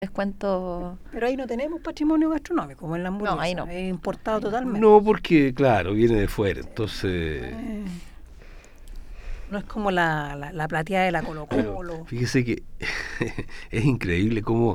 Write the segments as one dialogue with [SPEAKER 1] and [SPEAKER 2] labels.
[SPEAKER 1] Les cuento.
[SPEAKER 2] Pero ahí no tenemos patrimonio gastronómico, como en la hamburguesa.
[SPEAKER 1] No, ahí no.
[SPEAKER 2] Es importado totalmente.
[SPEAKER 3] No, porque, claro, viene de fuera, entonces...
[SPEAKER 2] No es como la plateada de la Colo-Colo.
[SPEAKER 3] Fíjese que es increíble cómo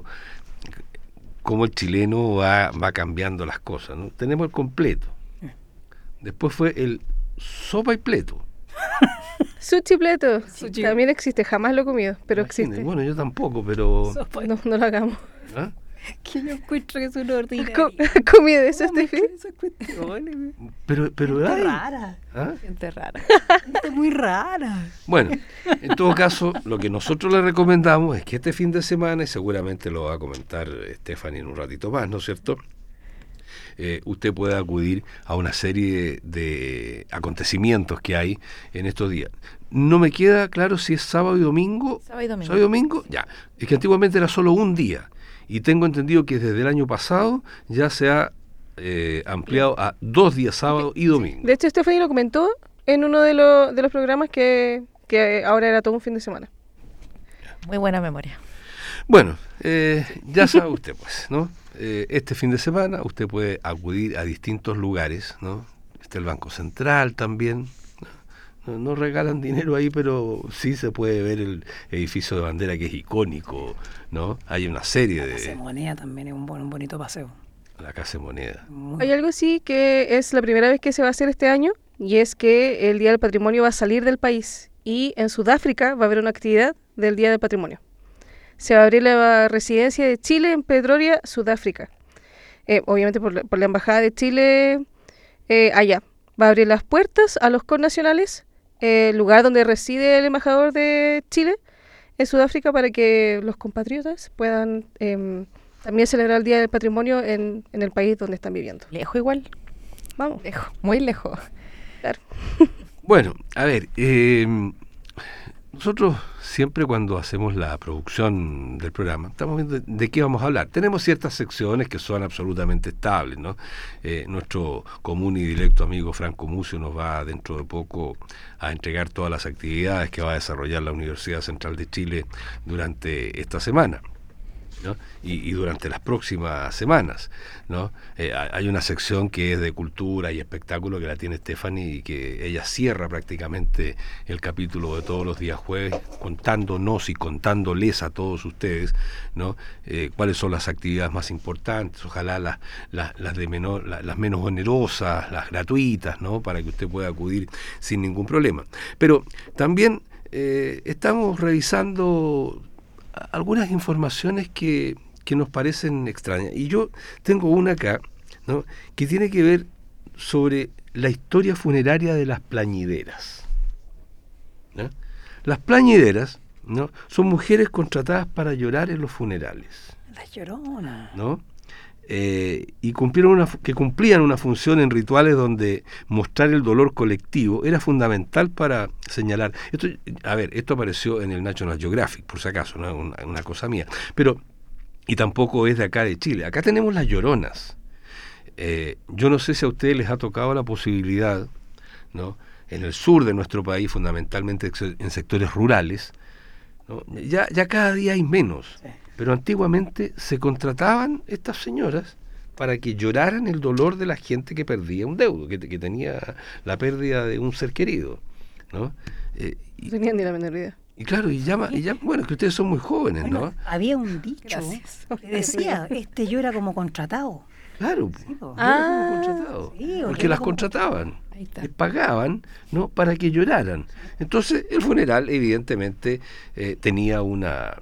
[SPEAKER 3] el chileno va cambiando las cosas, ¿no? Tenemos el completo. Después fue el sopa y pleto.
[SPEAKER 4] Sushi pleto.
[SPEAKER 2] Sushi.
[SPEAKER 4] También existe, jamás lo he comido, pero
[SPEAKER 3] Imagínate,
[SPEAKER 4] existe.
[SPEAKER 3] Bueno, yo tampoco, pero...
[SPEAKER 4] No lo hagamos.
[SPEAKER 3] ¿Ah?
[SPEAKER 2] Que yo encuentro que es una ordinaria.
[SPEAKER 4] ¿Comí de eso, Steffi?
[SPEAKER 2] Esas cuestiones.
[SPEAKER 3] Pero
[SPEAKER 2] Gente
[SPEAKER 3] hay...
[SPEAKER 2] rara.
[SPEAKER 3] ¿Ah?
[SPEAKER 1] Gente rara.
[SPEAKER 2] Gente muy rara.
[SPEAKER 3] Bueno, en todo caso, lo que nosotros le recomendamos es que este fin de semana, y seguramente lo va a comentar Stephanie en un ratito más, ¿no es cierto?, usted puede acudir a una serie de acontecimientos que hay en estos días. No me queda claro si es sábado y domingo.
[SPEAKER 1] Sábado y domingo.
[SPEAKER 3] ¿Sábado y domingo? Ya. Es que antiguamente era solo un día. Y tengo entendido que desde el año pasado ya se ha ampliado a 2 días, sábado y domingo.
[SPEAKER 4] De hecho, Stephanie lo comentó en uno de los programas que ahora era todo un fin de semana.
[SPEAKER 1] Muy buena memoria.
[SPEAKER 3] Bueno, ya sabe usted, pues, ¿no? Este fin de semana usted puede acudir a distintos lugares, ¿no? Está el Banco Central también. No regalan dinero ahí, pero sí se puede ver el edificio de bandera, que es icónico, ¿no? Hay una serie
[SPEAKER 2] La
[SPEAKER 3] de...
[SPEAKER 2] Casa de Moneda también es un bonito paseo.
[SPEAKER 3] La Casa de Moneda.
[SPEAKER 4] Hay algo sí que es la primera vez que se va a hacer este año, y es que el Día del Patrimonio va a salir del país, y en Sudáfrica va a haber una actividad del Día del Patrimonio. Se va a abrir la residencia de Chile en Pretoria, Sudáfrica. Obviamente por la Embajada de Chile allá. Va a abrir las puertas a los connacionales, lugar donde reside el embajador de Chile en Sudáfrica, para que los compatriotas puedan también celebrar el Día del Patrimonio en el país donde están viviendo.
[SPEAKER 1] Lejos igual.
[SPEAKER 4] Vamos.
[SPEAKER 1] Lejos. Muy lejos.
[SPEAKER 4] Claro.
[SPEAKER 3] Bueno, a ver, nosotros siempre cuando hacemos la producción del programa estamos viendo de qué vamos a hablar. Tenemos ciertas secciones que son absolutamente estables, ¿no? Nuestro común y directo amigo Franco Mucio nos va dentro de poco a entregar todas las actividades que va a desarrollar la Universidad Central de Chile durante esta semana, ¿no? Y durante las próximas semanas, ¿no? Hay una sección que es de cultura y espectáculo que la tiene Stephanie, y que ella cierra prácticamente el capítulo de todos los días jueves contándonos y contándoles a todos ustedes, ¿no? Cuáles son las actividades más importantes, ojalá las menos onerosas, las gratuitas, ¿no? Para que usted pueda acudir sin ningún problema. Pero también estamos revisando algunas informaciones que nos parecen extrañas. Y yo tengo una acá, ¿no?, que tiene que ver sobre la historia funeraria de las plañideras, ¿no? Las plañideras, ¿no?, son mujeres contratadas para llorar en los funerales,
[SPEAKER 2] Las Lloronas.
[SPEAKER 3] ¿no? Y cumplían una función en rituales donde mostrar el dolor colectivo era fundamental para señalar. Esto apareció en el National Geographic, por si acaso, no es una cosa mía, pero y tampoco es de acá de Chile. Acá tenemos las Lloronas. Yo no sé si a ustedes les ha tocado la posibilidad, ¿no?, en el sur de nuestro país, fundamentalmente en sectores rurales, ¿no? Ya cada día hay menos.
[SPEAKER 2] Sí.
[SPEAKER 3] Pero antiguamente se contrataban estas señoras para que lloraran el dolor de la gente que perdía un deudo, que tenía la pérdida de un ser querido, ¿no?
[SPEAKER 4] No tenían ni la menor idea.
[SPEAKER 3] Y claro, bueno, que ustedes son muy jóvenes,
[SPEAKER 2] Bueno,
[SPEAKER 3] ¿no?
[SPEAKER 2] había un dicho
[SPEAKER 1] Gracias.
[SPEAKER 2] que decía, llora como contratado.
[SPEAKER 3] Claro,
[SPEAKER 2] po.
[SPEAKER 3] lloran como contratados,
[SPEAKER 2] sí,
[SPEAKER 3] porque
[SPEAKER 2] llora
[SPEAKER 3] las
[SPEAKER 2] como
[SPEAKER 3] contrataban,
[SPEAKER 1] Ahí está.
[SPEAKER 3] les pagaban, ¿no?, para que lloraran. Entonces el funeral evidentemente tenía una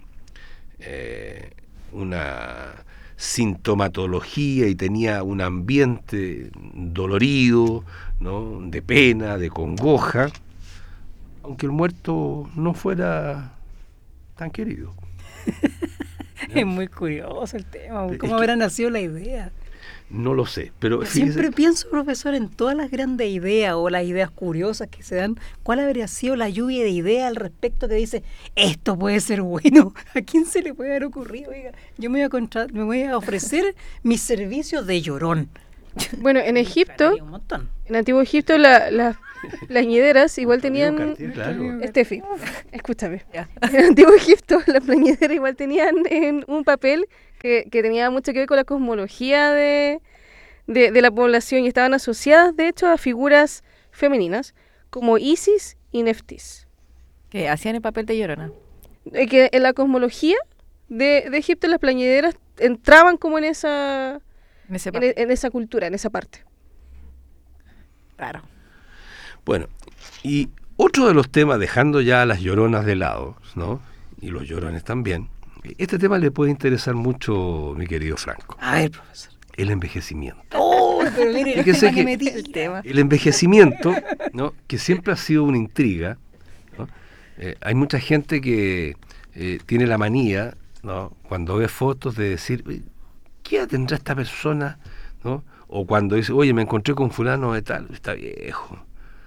[SPEAKER 3] sintomatología y tenía un ambiente dolorido, ¿no?, de pena, de congoja, aunque el muerto no fuera tan querido.
[SPEAKER 2] Es muy curioso el tema.
[SPEAKER 3] Es
[SPEAKER 2] ¿Cómo
[SPEAKER 3] que-
[SPEAKER 2] habrá nacido la idea?
[SPEAKER 3] No lo sé, pero
[SPEAKER 2] Yo
[SPEAKER 3] fíjese,
[SPEAKER 2] siempre pienso, profesor, en todas las grandes ideas o las ideas curiosas que se dan. ¿Cuál habría sido la lluvia de ideas al respecto que dice, esto puede ser bueno? ¿A quién se le puede haber ocurrido? Oiga, yo me voy a ofrecer mis servicios de llorón.
[SPEAKER 4] Bueno, en Egipto,
[SPEAKER 2] Ganaría un montón.
[SPEAKER 4] en Antiguo Egipto, las plañideras igual tenían...
[SPEAKER 3] Cartier, claro.
[SPEAKER 4] Steffi, escúchame.
[SPEAKER 1] Ya.
[SPEAKER 4] En Antiguo Egipto, las plañideras igual tenían en un papel que tenía mucho que ver con la cosmología de la población y estaban asociadas, de hecho, a figuras femeninas como Isis y Neftis.
[SPEAKER 1] Que hacían el papel de Llorona.
[SPEAKER 4] Que en la cosmología de Egipto las plañideras entraban como en esa,
[SPEAKER 1] En ese
[SPEAKER 4] en esa cultura, en esa parte.
[SPEAKER 1] Claro.
[SPEAKER 3] Bueno, y otro de los temas, dejando ya a las lloronas de lado, ¿no? Y los llorones también, este tema le puede interesar mucho, mi querido Franco.
[SPEAKER 2] A ver, profesor.
[SPEAKER 3] El envejecimiento.
[SPEAKER 2] ¡Oh! Pero mire,
[SPEAKER 3] Fíjese que
[SPEAKER 2] metí
[SPEAKER 1] El tema.
[SPEAKER 3] el envejecimiento, ¿no? Que siempre ha sido una intriga, ¿no? Hay mucha gente que tiene la manía, ¿no? Cuando ve fotos de decir, ¿qué edad tendrá esta persona? ¿No? O cuando dice, oye, me encontré con fulano de tal, está viejo,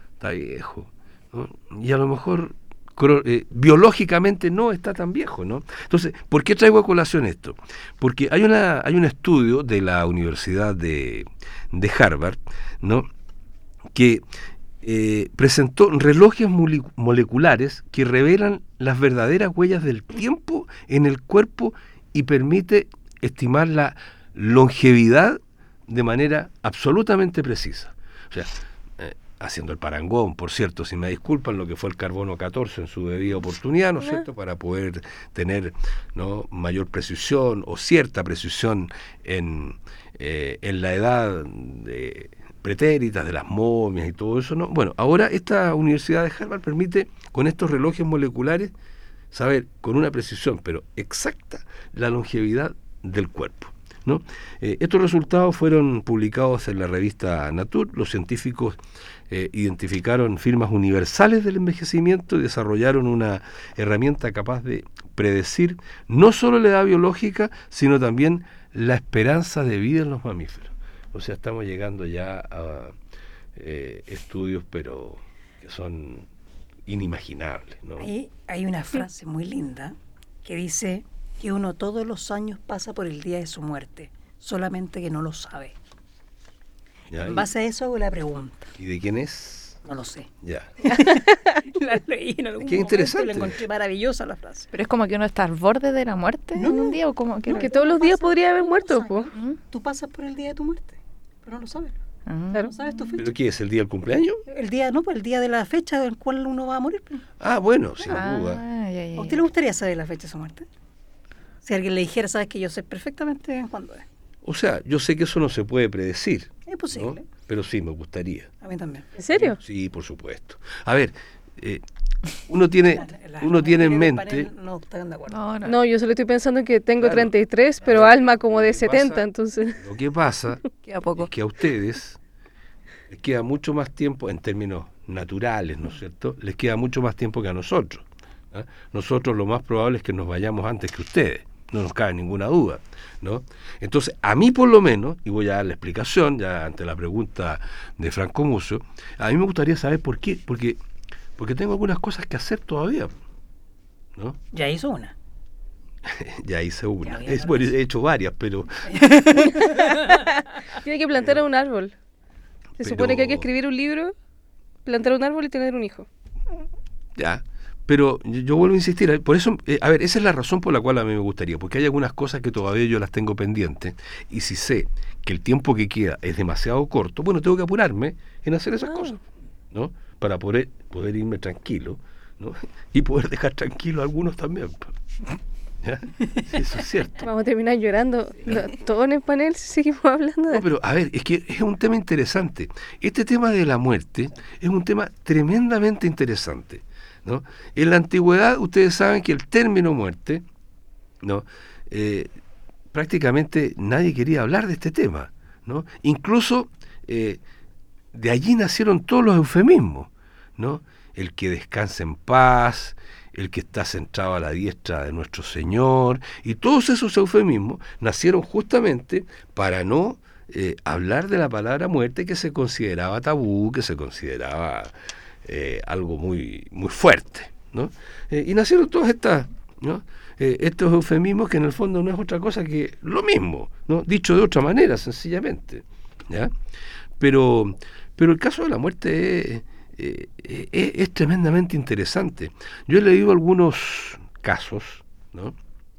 [SPEAKER 3] ¿no? Y a lo mejor biológicamente no está tan viejo, ¿no? Entonces, ¿por qué traigo a colación esto? Porque hay un estudio de la Universidad de Harvard, ¿no? Que presentó relojes moleculares que revelan las verdaderas huellas del tiempo en el cuerpo y permite estimar la longevidad de manera absolutamente precisa. O sea, haciendo el parangón, por cierto, si me disculpan, lo que fue el carbono 14 en su debida oportunidad, ¿no es cierto?, para poder tener, ¿no?, mayor precisión o cierta precisión en la edad de pretéritas de las momias y todo eso, ¿no? Bueno, ahora esta Universidad de Harvard permite, con estos relojes moleculares, saber con una precisión, pero exacta, la longevidad del cuerpo, ¿no? Estos resultados fueron publicados en la revista Nature. Los científicos identificaron firmas universales del envejecimiento y desarrollaron una herramienta capaz de predecir no solo la edad biológica, sino también la esperanza de vida en los mamíferos. O sea, estamos llegando ya a estudios, pero que son inimaginables, ¿no?
[SPEAKER 2] Ahí hay una frase muy linda que dice que uno todos los años pasa por el día de su muerte, solamente que no lo sabe.
[SPEAKER 3] ¿Ya?
[SPEAKER 2] En base a eso hago la pregunta.
[SPEAKER 3] ¿Y de quién es?
[SPEAKER 2] No lo sé.
[SPEAKER 3] Ya.
[SPEAKER 2] La leí en algún
[SPEAKER 3] Qué
[SPEAKER 2] momento
[SPEAKER 3] interesante.
[SPEAKER 2] y la encontré maravillosa la frase.
[SPEAKER 1] Pero es como que uno está al borde de la muerte en un día o como que...
[SPEAKER 4] Que todos los días podría haber
[SPEAKER 2] todos
[SPEAKER 4] muerto,
[SPEAKER 2] los
[SPEAKER 4] po.
[SPEAKER 2] años, Tú pasas por el día de tu muerte, pero no lo sabes.
[SPEAKER 4] Claro.
[SPEAKER 2] No sabes tu fecha.
[SPEAKER 3] ¿Pero qué es, el día del cumpleaños?
[SPEAKER 2] El día, no, pues el día de la fecha del cual uno va a morir. Pues.
[SPEAKER 3] Ah, bueno, sin duda.
[SPEAKER 2] ¿A usted le gustaría saber la fecha de su muerte? Si alguien le dijera, sabes que yo sé perfectamente cuándo es.
[SPEAKER 3] O sea, yo sé que eso no se puede predecir,
[SPEAKER 2] Es posible.
[SPEAKER 3] ¿no? Pero sí, me gustaría.
[SPEAKER 2] A mí también.
[SPEAKER 4] ¿En serio?
[SPEAKER 3] Sí, por supuesto. A ver, uno tiene en mente...
[SPEAKER 2] No están de acuerdo.
[SPEAKER 1] No, no.
[SPEAKER 4] No, yo solo estoy pensando que tengo
[SPEAKER 3] Claro.
[SPEAKER 4] 33, pero alma como de
[SPEAKER 3] Lo que
[SPEAKER 4] 70,
[SPEAKER 3] pasa-
[SPEAKER 4] entonces...
[SPEAKER 3] Lo que pasa
[SPEAKER 1] Queda poco.
[SPEAKER 3] es que a ustedes les queda mucho más tiempo, en términos naturales, ¿no es cierto? Les queda mucho más tiempo que a nosotros. ¿Ah? Nosotros lo más probable es que nos vayamos antes que ustedes, no nos cabe ninguna duda, ¿no? Entonces, a mí por lo menos, y voy a dar la explicación ya ante la pregunta de Franco Mucio, a mí me gustaría saber por qué, porque tengo algunas cosas que hacer todavía, ¿no?
[SPEAKER 2] Ya hizo una.
[SPEAKER 3] Ya hice una.
[SPEAKER 2] Ya,
[SPEAKER 3] Bueno, he hecho varias, pero...
[SPEAKER 4] Tiene que plantar un árbol. Se
[SPEAKER 3] Pero-
[SPEAKER 4] supone que hay que escribir un libro, plantar un árbol y tener un hijo.
[SPEAKER 3] Ya, pero yo vuelvo a insistir, por eso, a ver, esa es la razón por la cual a mí me gustaría, porque hay algunas cosas que todavía yo las tengo pendientes, y si sé que el tiempo que queda es demasiado corto, bueno, tengo que apurarme en hacer esas cosas, ¿no? Para poder irme tranquilo, ¿no? Y poder dejar tranquilo a algunos también. ¿Ya? Sí, eso es cierto.
[SPEAKER 4] Vamos a terminar llorando todo en el panel si seguimos hablando de...
[SPEAKER 3] No, pero a ver, es que es un tema interesante. Este tema de la muerte es un tema tremendamente interesante, ¿no? En la antigüedad, ustedes saben que el término muerte, ¿no? Prácticamente nadie quería hablar de este tema, ¿no? Incluso de allí nacieron todos los eufemismos, ¿no? El que descanse en paz, el que está centrado a la diestra de nuestro Señor, y todos esos eufemismos nacieron justamente para no hablar de la palabra muerte, que se consideraba tabú, que se consideraba algo muy, muy fuerte, ¿no? Y nacieron todas estas, ¿no? Estos eufemismos que en el fondo no es otra cosa que lo mismo, ¿no? Dicho de otra manera, sencillamente, ¿ya? Pero el caso de la muerte es tremendamente interesante. Yo he leído algunos casos, ¿no?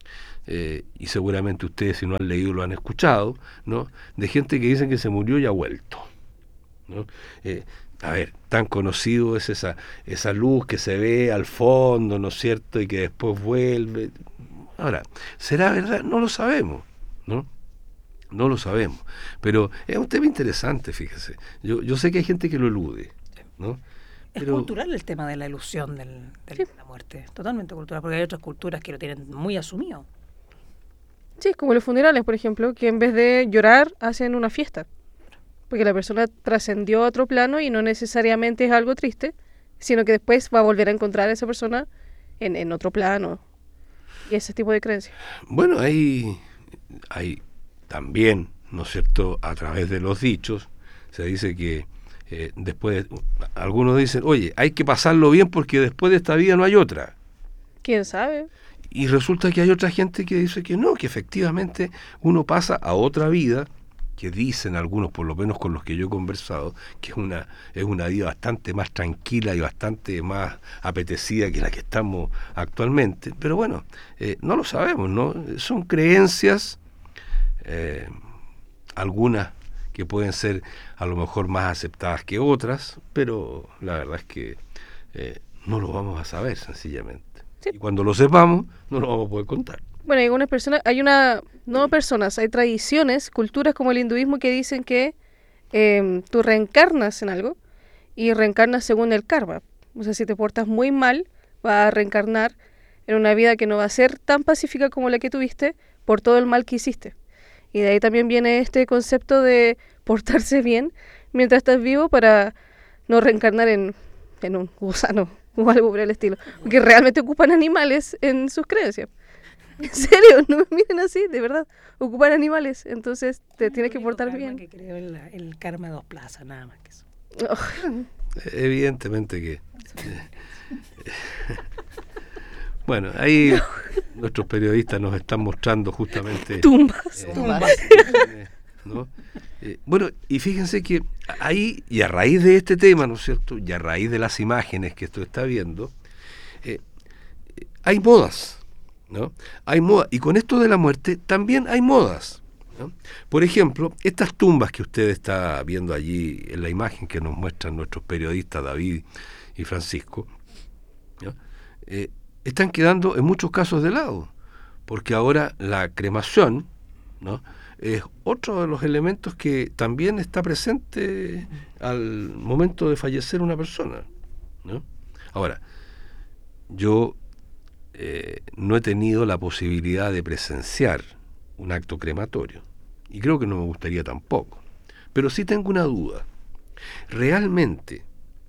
[SPEAKER 3] y seguramente ustedes si no han leído lo han escuchado, ¿no? De gente que dicen que se murió y ha vuelto, ¿no? A ver, tan conocido es esa luz que se ve al fondo, ¿no es cierto? Y que después vuelve. Ahora, ¿será verdad? No lo sabemos, ¿no? No lo sabemos. Pero es un tema interesante, fíjese. Yo sé que hay gente que lo elude, ¿no?
[SPEAKER 2] Es
[SPEAKER 3] Pero
[SPEAKER 2] cultural el tema de la ilusión de la muerte, totalmente cultural, porque hay otras culturas que lo tienen muy asumido.
[SPEAKER 4] Sí, como los funerales, por ejemplo, que en vez de llorar hacen una fiesta. Porque la persona trascendió a otro plano y no necesariamente es algo triste, sino que después va a volver a encontrar a esa persona en otro plano. Y ese tipo de creencias.
[SPEAKER 3] bueno, hay también, ¿no es cierto?, a través de los dichos, se dice que después, algunos dicen, oye, hay que pasarlo bien porque después de esta vida no hay otra.
[SPEAKER 4] ¿Quién sabe?
[SPEAKER 3] Y resulta que hay otra gente que dice que no, que efectivamente uno pasa a otra vida, que dicen algunos, por lo menos con los que yo he conversado, que es una vida bastante más tranquila y bastante más apetecida que la que estamos actualmente. Pero bueno, no lo sabemos, ¿no? Son creencias, algunas que pueden ser a lo mejor más aceptadas que otras, pero la verdad es que no lo vamos a saber sencillamente.
[SPEAKER 4] Sí.
[SPEAKER 3] Y cuando lo sepamos, no lo vamos a poder contar.
[SPEAKER 4] Bueno, hay algunas personas, no personas, hay tradiciones, culturas como el hinduismo que dicen que tú reencarnas en algo y reencarnas según el karma. O sea, si te portas muy mal, vas a reencarnar en una vida que no va a ser tan pacífica como la que tuviste por todo el mal que hiciste. Y de ahí también viene este concepto de portarse bien mientras estás vivo para no reencarnar en un gusano o algo por el estilo. Porque realmente ocupan animales en sus creencias. En serio, no me miren así, de verdad. Ocupan animales, entonces te tienes que portar bien.
[SPEAKER 2] Que creo en el karma de dos plazas, nada más que eso.
[SPEAKER 3] Evidentemente que... Bueno, ahí nuestros periodistas nos están mostrando justamente...
[SPEAKER 4] Tumbas.
[SPEAKER 3] ¿no? Bueno, y fíjense que ahí, y a raíz de este tema, ¿no es cierto?, y a raíz de las imágenes que esto está viendo, hay modas, ¿no? Hay modas, y con esto de la muerte también hay modas, ¿no? Por ejemplo, estas tumbas que usted está viendo allí en la imagen que nos muestran nuestros periodistas David y Francisco, ¿no? Están quedando en muchos casos de lado, porque ahora la cremación, ¿no?, es otro de los elementos que también está presente al momento de fallecer una persona, ¿no? Ahora, yo no he tenido la posibilidad de presenciar un acto crematorio, y creo que no me gustaría tampoco, pero sí tengo una duda. ¿Realmente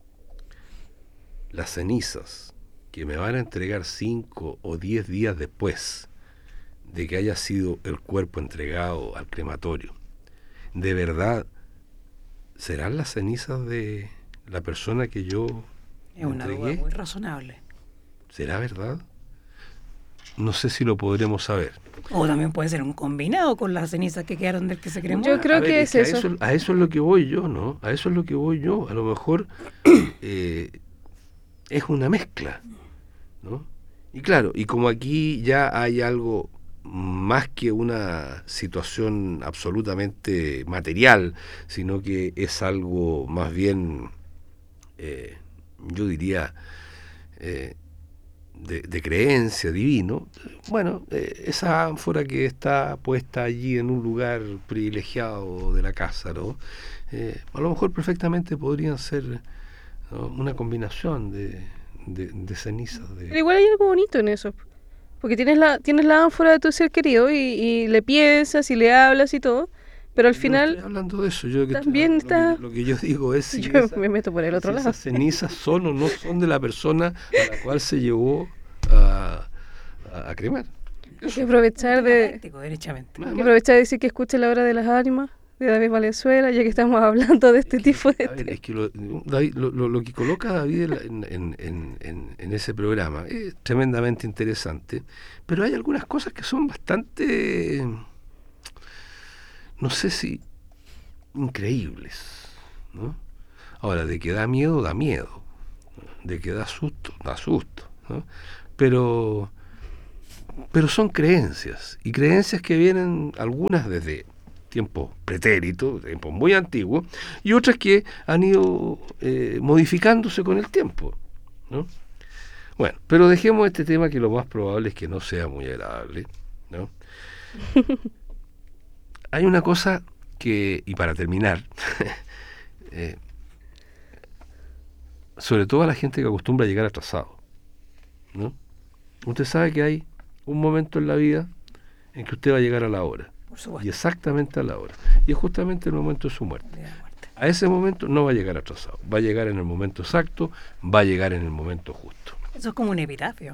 [SPEAKER 3] las cenizas que me van a entregar 5 o 10 días después de que haya sido el cuerpo entregado al crematorio, de verdad serán las cenizas de la persona que yo
[SPEAKER 2] Es una duda
[SPEAKER 3] entregué?
[SPEAKER 2] muy razonable.
[SPEAKER 3] ¿Será verdad? No sé si lo podremos saber.
[SPEAKER 2] O también puede ser un combinado con las cenizas que quedaron del que se cremó.
[SPEAKER 4] Yo creo
[SPEAKER 3] A ver,
[SPEAKER 4] que
[SPEAKER 3] es
[SPEAKER 4] es
[SPEAKER 3] que
[SPEAKER 4] eso.
[SPEAKER 3] a eso es lo que voy yo, ¿no? A eso es lo que voy yo. A lo mejor es una mezcla, ¿no? Y claro, y como aquí ya hay algo más que una situación absolutamente material, sino que es algo más bien, yo diría, de creencia, divino. Bueno, esa ánfora que está puesta allí en un lugar privilegiado de la casa, ¿no? A lo mejor perfectamente podrían ser, ¿no?, una combinación de cenizas.
[SPEAKER 4] Pero igual hay algo bonito en eso. Porque tienes la ánfora de tu ser querido y le piensas y le hablas y todo, pero al
[SPEAKER 3] No
[SPEAKER 4] final
[SPEAKER 3] estoy hablando de eso. Yo que
[SPEAKER 4] también
[SPEAKER 3] estoy hablando, lo que yo digo es si,
[SPEAKER 4] yo me meto por el otro
[SPEAKER 3] si
[SPEAKER 4] lado.
[SPEAKER 3] esas cenizas son o no son de la persona a la cual se llevó a cremar.
[SPEAKER 4] Hay que aprovechar de
[SPEAKER 2] Práctico, derechamente.
[SPEAKER 3] Nada
[SPEAKER 4] hay que
[SPEAKER 3] más.
[SPEAKER 4] aprovechar de decir que escuche La Hora de las Ánimas de David Valenzuela, ya que estamos hablando de este tipo de
[SPEAKER 3] A ver, es que David, lo que coloca David en ese programa es tremendamente interesante, pero hay algunas cosas que son bastante, no sé si increíbles, ¿no? Ahora, de que da miedo, de que da susto, ¿no? Pero pero son creencias, y creencias que vienen algunas desde tiempos pretéritos, tiempos muy antiguos, y otras que han ido modificándose con el tiempo, ¿no? Bueno, pero dejemos este tema, que lo más probable es que no sea muy agradable, ¿no? Hay una cosa que, y para terminar, sobre todo a la gente que acostumbra a llegar atrasado, ¿no? Usted sabe que hay un momento en la vida en que usted va a llegar a la hora,
[SPEAKER 2] Por supuesto.
[SPEAKER 3] y exactamente a la hora, y es justamente el momento de su muerte.
[SPEAKER 2] De la muerte.
[SPEAKER 3] A ese momento no va a llegar atrasado, va a llegar en el momento exacto, va a llegar en el momento justo.
[SPEAKER 2] Eso es como un epitafio.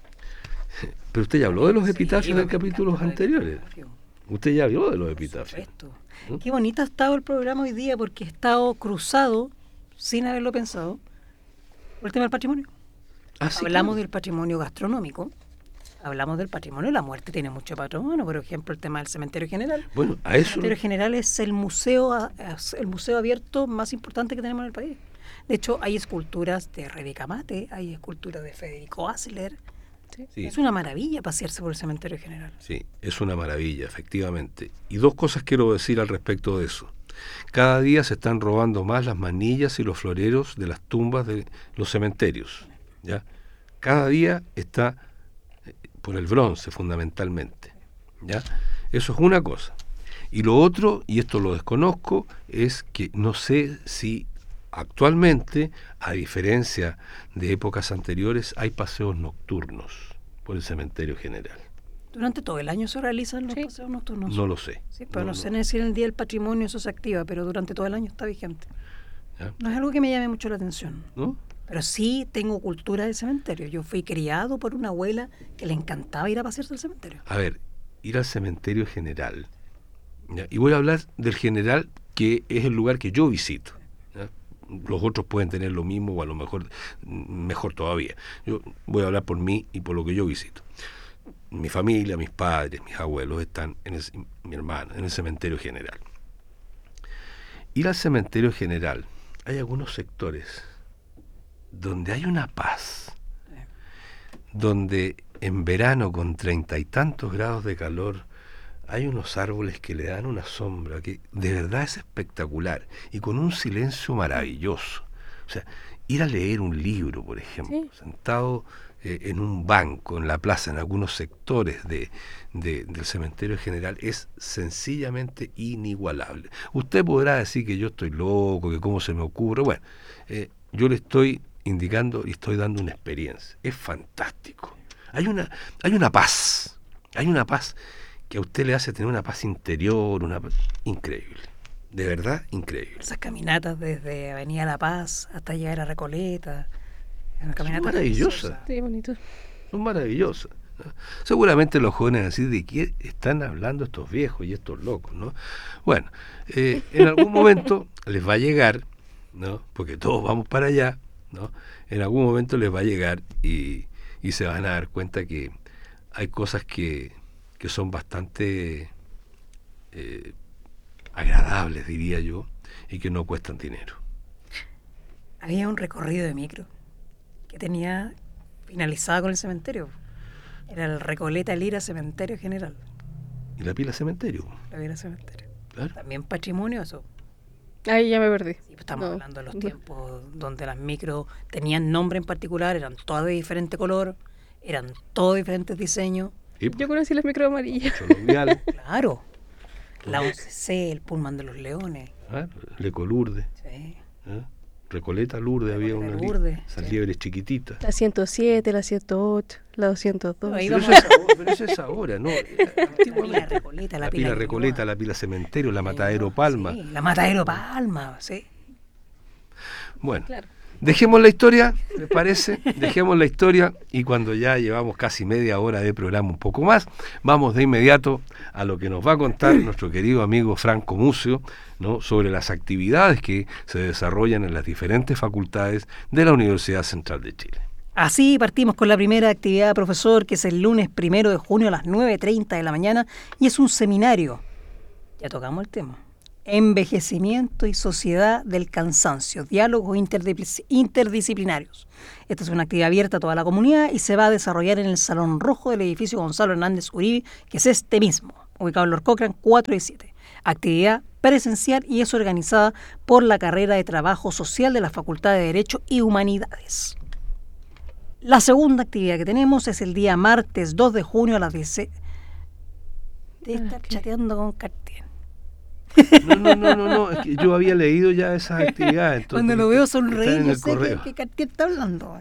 [SPEAKER 3] Pero usted ya habló de los
[SPEAKER 2] Sí,
[SPEAKER 3] epitafios
[SPEAKER 2] me
[SPEAKER 3] en capítulos
[SPEAKER 2] encanta el
[SPEAKER 3] anteriores.
[SPEAKER 2] epitafio.
[SPEAKER 3] Usted ya habló de los
[SPEAKER 2] Por
[SPEAKER 3] epitafios.
[SPEAKER 2] supuesto.
[SPEAKER 3] ¿Mm?
[SPEAKER 2] Qué bonito ha estado el programa hoy día, porque he estado cruzado, sin haberlo pensado, por el tema del patrimonio.
[SPEAKER 3] Ah, sí,
[SPEAKER 2] Hablamos
[SPEAKER 3] claro.
[SPEAKER 2] del patrimonio gastronómico, hablamos del patrimonio, la muerte tiene mucho patrimonio, por ejemplo, el tema del cementerio general.
[SPEAKER 3] Bueno, a
[SPEAKER 2] El
[SPEAKER 3] eso...
[SPEAKER 2] cementerio general es el museo abierto más importante que tenemos en el país. De hecho, hay esculturas de Rebeca Mate, hay esculturas de Federico Asler.
[SPEAKER 3] Sí.
[SPEAKER 2] Es una maravilla pasearse por el cementerio general.
[SPEAKER 3] Sí, es una maravilla, efectivamente. Y dos cosas quiero decir al respecto de eso. Cada día se están robando más las manillas y los floreros de las tumbas de los cementerios, ¿ya? Cada día está por el bronce, fundamentalmente, ¿ya? Eso es una cosa. Y lo otro, y esto lo desconozco, es que no sé si actualmente, a diferencia de épocas anteriores, hay paseos nocturnos por el cementerio general.
[SPEAKER 2] Durante todo el año se realizan los
[SPEAKER 4] Sí.
[SPEAKER 2] paseos nocturnos.
[SPEAKER 3] No lo sé.
[SPEAKER 2] Sí, pero no sé si en el Día del Patrimonio eso se activa, pero durante todo el año está vigente.
[SPEAKER 3] ¿Ya?
[SPEAKER 2] No es algo que me llame mucho la atención.
[SPEAKER 3] ¿No?
[SPEAKER 2] Pero sí tengo cultura del cementerio. Yo fui criado por una abuela que le encantaba ir a pasearse al cementerio.
[SPEAKER 3] A ver, ir al cementerio general, ¿ya? Y voy a hablar del general, que es el lugar que yo visito, ¿ya? Los otros pueden tener lo mismo, o a lo mejor mejor todavía. Yo voy a hablar por mí y por lo que yo visito. Mi familia, mis padres, mis abuelos están, mi hermano, en el cementerio general. Ir al cementerio general, hay algunos sectores donde hay una paz, donde en verano con 30 y tantos grados de calor hay unos árboles que le dan una sombra que de verdad es espectacular, y con un silencio maravilloso. O sea, ir a leer un libro, por ejemplo,
[SPEAKER 4] Sí.
[SPEAKER 3] sentado en un banco, en la plaza, en algunos sectores del cementerio general, es sencillamente inigualable. Usted podrá decir que yo estoy loco, que cómo se me ocurre. Bueno, yo le estoy indicando y estoy dando una experiencia. Es fantástico. Hay una paz que a usted le hace tener una paz interior, una paz increíble. De verdad, increíble.
[SPEAKER 2] Esas caminatas desde Avenida La Paz hasta llegar a Recoleta. Una caminata
[SPEAKER 3] maravillosas.
[SPEAKER 2] preciosa.
[SPEAKER 4] Sí, bonito.
[SPEAKER 3] Son maravillosas, ¿no? Seguramente los jóvenes van a decir, ¿de qué están hablando estos viejos y estos locos, ¿no? Bueno, en algún momento les va a llegar, ¿no? Porque todos vamos para allá, ¿no? En algún momento les va a llegar y se van a dar cuenta que hay cosas que son bastante agradables, diría yo, y que no cuestan dinero.
[SPEAKER 2] Había un recorrido de micro que tenía finalizada con el cementerio. Era el Recoleta Lira Cementerio General.
[SPEAKER 3] Y la pila cementerio,
[SPEAKER 2] La Lira Cementerio.
[SPEAKER 3] claro.
[SPEAKER 2] También patrimonio, eso.
[SPEAKER 4] Ahí ya me perdí.
[SPEAKER 2] Sí, pues estamos
[SPEAKER 4] No,
[SPEAKER 2] hablando de los
[SPEAKER 4] no.
[SPEAKER 2] tiempos donde las micros tenían nombre en particular, eran todas de diferente color, eran todos diferentes diseños.
[SPEAKER 3] Y
[SPEAKER 4] Yo conocí las micro amarillas.
[SPEAKER 3] Cholombial,
[SPEAKER 2] Claro. La 11C, el Pullman de los Leones.
[SPEAKER 3] Le Colurde,
[SPEAKER 2] Sí.
[SPEAKER 3] Recoleta Lourdes, había
[SPEAKER 2] Recoleta
[SPEAKER 3] una
[SPEAKER 2] Lourdes,
[SPEAKER 3] esas
[SPEAKER 2] sí.
[SPEAKER 3] liebres chiquititas.
[SPEAKER 4] La 107, la 108, la 202.
[SPEAKER 2] Ahí
[SPEAKER 3] Pero
[SPEAKER 2] vamos
[SPEAKER 3] eso es ahora, ¿no?
[SPEAKER 2] La pila
[SPEAKER 3] Antiguamente.
[SPEAKER 2] Recoleta,
[SPEAKER 3] La pila Recoleta,
[SPEAKER 2] Ñuñoa.
[SPEAKER 3] la pila Cementerio, la Matadero
[SPEAKER 2] Sí,
[SPEAKER 3] Palma.
[SPEAKER 2] la Matadero Palma, sí.
[SPEAKER 3] Bueno,
[SPEAKER 4] Claro.
[SPEAKER 3] dejemos la historia, ¿les parece? Dejemos la historia, y cuando ya llevamos casi media hora de programa, un poco más, vamos de inmediato a lo que nos va a contar nuestro querido amigo Franco Mucio, ¿no? Sobre las actividades que se desarrollan en las diferentes facultades de la Universidad Central de Chile.
[SPEAKER 2] Así partimos con la primera actividad, profesor, que es el lunes 1 de junio a las 9:30 de la mañana, y es un seminario. Ya tocamos el tema. Envejecimiento y sociedad del cansancio, diálogos interdisciplinarios. Esta es una actividad abierta a toda la comunidad y se va a desarrollar en el Salón Rojo del edificio Gonzalo Hernández Uribe, que es este mismo, ubicado en Lord Cochrane 4 y 7. Actividad presencial y es organizada por la carrera de Trabajo Social de la Facultad de Derecho y Humanidades. La segunda actividad que tenemos es el día martes 2 de junio a las 10. De estar chateando con Cartier.
[SPEAKER 3] No, es que yo había leído ya esas actividades.
[SPEAKER 2] Cuando lo veo sonreír,
[SPEAKER 3] están en
[SPEAKER 2] yo
[SPEAKER 3] el
[SPEAKER 2] sé
[SPEAKER 3] correo.
[SPEAKER 2] que Cartier está hablando.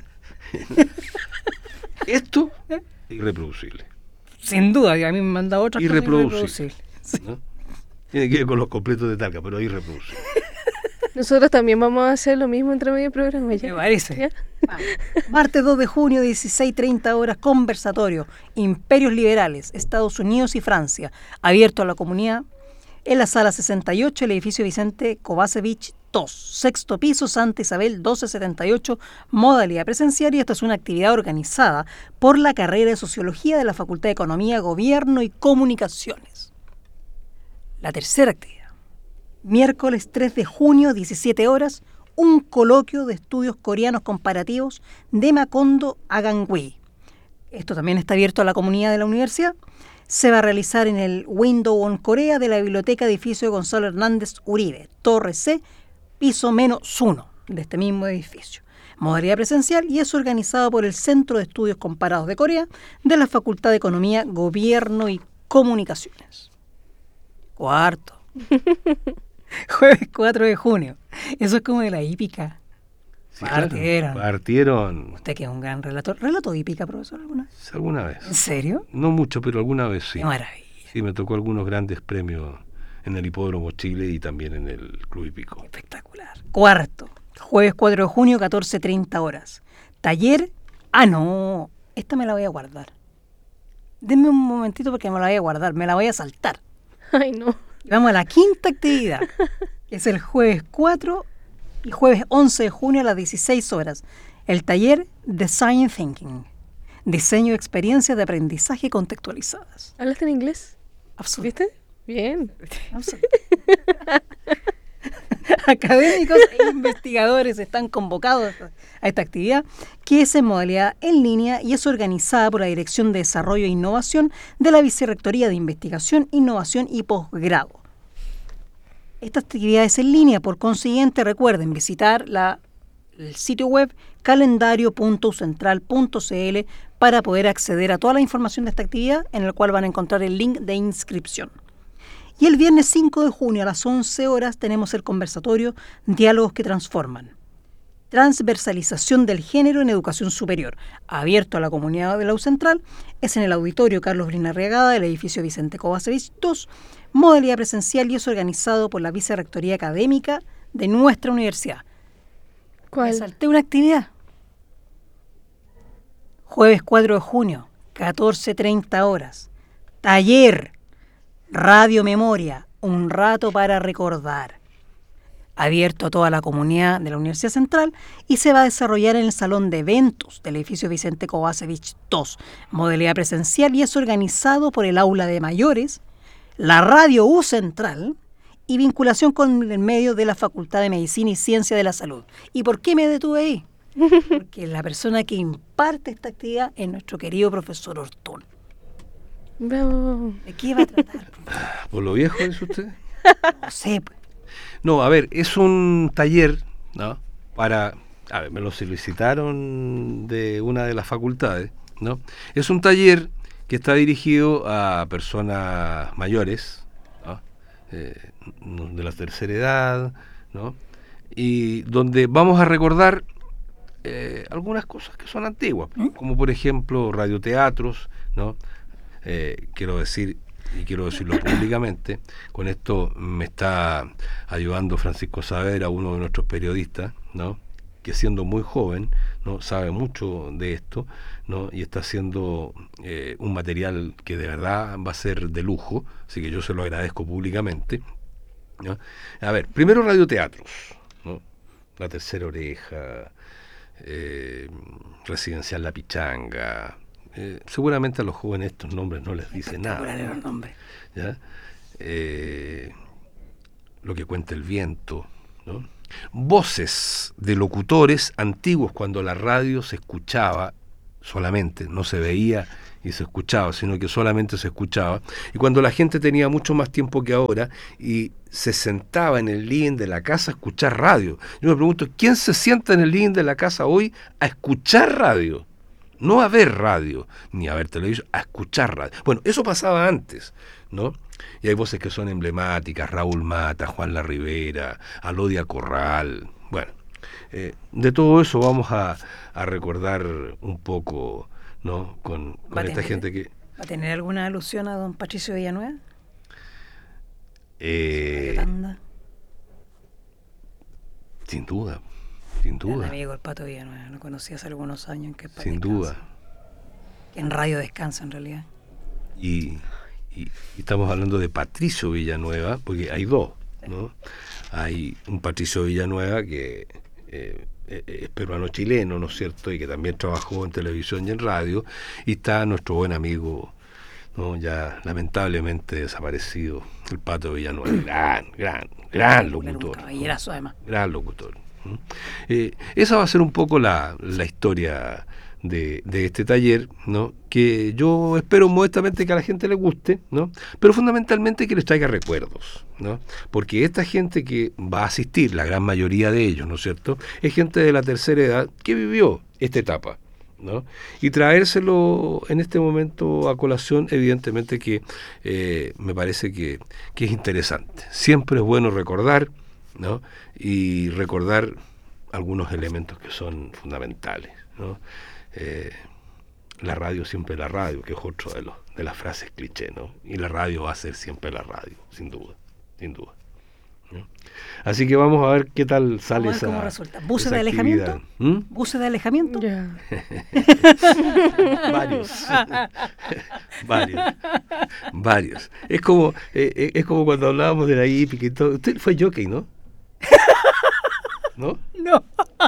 [SPEAKER 3] Esto es irreproducible,
[SPEAKER 2] Sin duda, a mí me manda otra cosa
[SPEAKER 3] irreproducible,
[SPEAKER 2] irreproducible.
[SPEAKER 3] ¿no? Tiene que ver con los completos de Talca, pero irreproducible.
[SPEAKER 4] Nosotros también vamos a hacer lo mismo entre medio programa.
[SPEAKER 2] Me
[SPEAKER 4] ¿Ya?
[SPEAKER 2] parece.
[SPEAKER 4] ¿Ya?
[SPEAKER 2] Martes 2 de junio, 16:30 horas, conversatorio. Imperios liberales, Estados Unidos y Francia. Abierto a la comunidad en la sala 68, el edificio Vicente Kovacevic II, sexto piso, Santa Isabel 1278, modalidad presencial. Y esta es una actividad organizada por la carrera de Sociología de la Facultad de Economía, Gobierno y Comunicaciones. La tercera actividad. Miércoles 3 de junio, 17 horas, un coloquio de estudios coreanos comparativos de Macondo a Gangwei. Esto también está abierto a la comunidad de la universidad. Se va a realizar en el Window on Corea de la Biblioteca Edificio Gonzalo Hernández Uribe, Torre C, piso -1 de este mismo edificio. Modalidad presencial y es organizado por el Centro de Estudios Comparados de Corea de la Facultad de Economía, Gobierno y Comunicaciones. Cuarto. Jueves 4 de junio. Eso es como de la hípica.
[SPEAKER 3] Sí,
[SPEAKER 2] Partieron.
[SPEAKER 3] claro, partieron.
[SPEAKER 2] Usted que es un gran relator. ¿Relató hípica, profesor, alguna vez?
[SPEAKER 3] Alguna vez.
[SPEAKER 2] ¿En serio?
[SPEAKER 3] No mucho, pero alguna vez sí.
[SPEAKER 2] Qué maravilla.
[SPEAKER 3] Sí, me tocó algunos grandes premios en el Hipódromo Chile y también en el Club Hípico.
[SPEAKER 2] Espectacular. Cuarto. Jueves 4 de junio, 14:30 horas. Taller. Ah, no. Esta me la voy a guardar. Denme un momentito porque me la voy a guardar. Me la voy a saltar.
[SPEAKER 4] Ay, no.
[SPEAKER 2] Vamos a la quinta actividad. Es el jueves 4 y jueves 11 de junio a las 16 horas. El taller Design Thinking. Diseño de experiencias de aprendizaje contextualizadas.
[SPEAKER 4] ¿Hablaste en inglés?
[SPEAKER 2] Absolutamente.
[SPEAKER 4] ¿Viste? Bien.
[SPEAKER 2] Académicos e investigadores están convocados a esta actividad, que es en modalidad en línea y es organizada por la Dirección de Desarrollo e Innovación de la Vicerrectoría de Investigación, Innovación y Posgrado. Esta actividad es en línea, por consiguiente recuerden visitar el sitio web calendario.ucentral.cl para poder acceder a toda la información de esta actividad, en el cual van a encontrar el link de inscripción. Y el viernes 5 de junio a las 11 horas tenemos el conversatorio Diálogos que Transforman. Transversalización del género en educación superior, abierto a la comunidad de la UCentral, es en el auditorio Carlos Brinarriagada del edificio Vicente Kovacevic II, modalidad presencial y es organizado por la Vicerrectoría Académica de nuestra universidad.
[SPEAKER 4] ¿Cuál?
[SPEAKER 2] Me salté una actividad. Jueves 4 de junio, 14:30 horas. Taller Radio Memoria, un rato para recordar. Abierto a toda la comunidad de la Universidad Central y se va a desarrollar en el Salón de Eventos del edificio Vicente Kovacevic II, modalidad presencial y es organizado por el Aula de Mayores, la Radio U Central y vinculación con el medio de la Facultad de Medicina y Ciencia de la Salud. ¿Y por qué me detuve ahí? Porque la persona que imparte esta actividad es nuestro querido profesor Ortún.
[SPEAKER 4] Bravo.
[SPEAKER 2] ¿De qué va a tratar?
[SPEAKER 3] ¿Por lo viejo es usted?
[SPEAKER 2] No sé, pues.
[SPEAKER 3] No, a ver, es un taller, ¿no? Me lo solicitaron de una de las facultades, ¿no? Es un taller que está dirigido a personas mayores, ¿no? De la tercera edad, ¿no? Y donde vamos a recordar algunas cosas que son antiguas, como por ejemplo radioteatros, ¿no? Quiero decirlo públicamente, con esto me está ayudando Francisco Saavedra, uno de nuestros periodistas, ¿no? Que siendo muy joven, ¿no? Sabe mucho de esto, ¿no? Y está haciendo un material que de verdad va a ser de lujo, así que yo se lo agradezco públicamente, ¿no? A ver, primero radioteatros, ¿no? La Tercera Oreja, Residencial La Pichanga. Seguramente a los jóvenes estos nombres no les dicen nada,
[SPEAKER 2] Espectaculares los nombres.
[SPEAKER 3] ¿ya? lo que cuenta el viento, ¿no? Voces de locutores antiguos cuando la radio se escuchaba solamente, no se veía y se escuchaba, sino que solamente se escuchaba, y cuando la gente tenía mucho más tiempo que ahora y se sentaba en el living de la casa a escuchar radio. Yo me pregunto, ¿quién se sienta en el living de la casa hoy a escuchar radio? No a ver radio, ni a ver televisión, a escuchar radio. Bueno, eso pasaba antes, ¿no? Y hay voces que son emblemáticas, Raúl Mata, Juan La Rivera, Alodia Corral. Bueno, de todo eso vamos a recordar un poco, ¿no? Con esta gente que...
[SPEAKER 2] ¿Va a tener alguna alusión a don Patricio Villanueva?
[SPEAKER 3] Sin duda, sin
[SPEAKER 2] Gran
[SPEAKER 3] duda.
[SPEAKER 2] amigo el Pato Villanueva, lo conocí hace algunos años.
[SPEAKER 3] Sin duda.
[SPEAKER 2] Que en radio descansa en realidad.
[SPEAKER 3] Y estamos hablando de Patricio Villanueva, porque hay dos, ¿no? Hay un Patricio Villanueva que es peruano-chileno, ¿no es cierto?, y que también trabajó en televisión y en radio, y está nuestro buen amigo, ¿no?, ya lamentablemente desaparecido, el Pato Villanueva, gran locutor.
[SPEAKER 2] Un caballerazo, además.
[SPEAKER 3] Gran locutor. Esa va a ser un poco la historia de este taller, ¿no?, que yo espero modestamente que a la gente le guste, ¿no?, pero fundamentalmente que les traiga recuerdos, ¿no?, porque esta gente que va a asistir, la gran mayoría de ellos, ¿no es cierto?, es gente de la tercera edad que vivió esta etapa, ¿no?, y traérselo en este momento a colación, evidentemente que me parece que es interesante. Siempre es bueno recordar, ¿no?, y recordar algunos elementos que son fundamentales, ¿no? La radio siempre la radio, que es otro de las frases cliché, ¿no? Y la radio va a ser siempre la radio, sin duda, ¿no? Así que vamos a ver qué tal sale esa.
[SPEAKER 2] ¿Cómo resulta? ¿Buses
[SPEAKER 3] esa
[SPEAKER 2] de alejamiento?
[SPEAKER 3] actividad.
[SPEAKER 2] ¿Buses de alejamiento?
[SPEAKER 4] Ya.
[SPEAKER 3] Varios. Es como cuando hablábamos de la hípica y todo. Usted fue jockey, ¿no? ¿No?
[SPEAKER 2] No.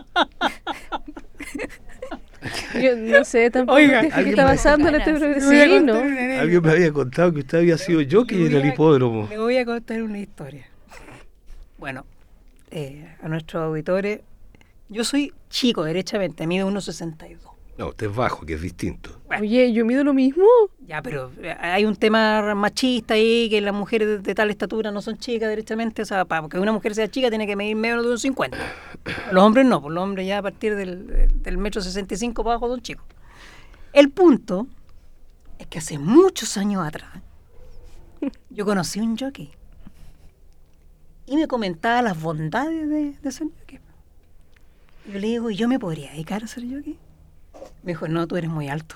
[SPEAKER 4] Yo no sé tampoco
[SPEAKER 2] Oiga,
[SPEAKER 4] qué está
[SPEAKER 3] alguien me-
[SPEAKER 4] pasando en este programa.
[SPEAKER 2] Le voy a
[SPEAKER 4] Sí,
[SPEAKER 2] contar
[SPEAKER 4] ¿no?
[SPEAKER 2] una anécdota.
[SPEAKER 3] Alguien me había contado que usted había sido jockey en el hipódromo.
[SPEAKER 2] Le voy a contar una historia. Bueno, a nuestros auditores, yo soy chico, derechamente, mido 1,62.
[SPEAKER 3] No, usted es bajo, que es distinto.
[SPEAKER 4] Oye, yo mido lo mismo.
[SPEAKER 2] Ya, pero hay un tema machista ahí, que las mujeres de tal estatura no son chicas derechamente, o sea, para que una mujer sea chica tiene que medir menos de 1,50. Los hombres no, pues los hombres ya a partir del metro 65 para abajo son chicos. El punto es que hace muchos años atrás yo conocí un jockey y me comentaba las bondades de ser jockey. Yo le digo, ¿y yo me podría dedicar a ser jockey? Me dijo, no, tú eres muy alto.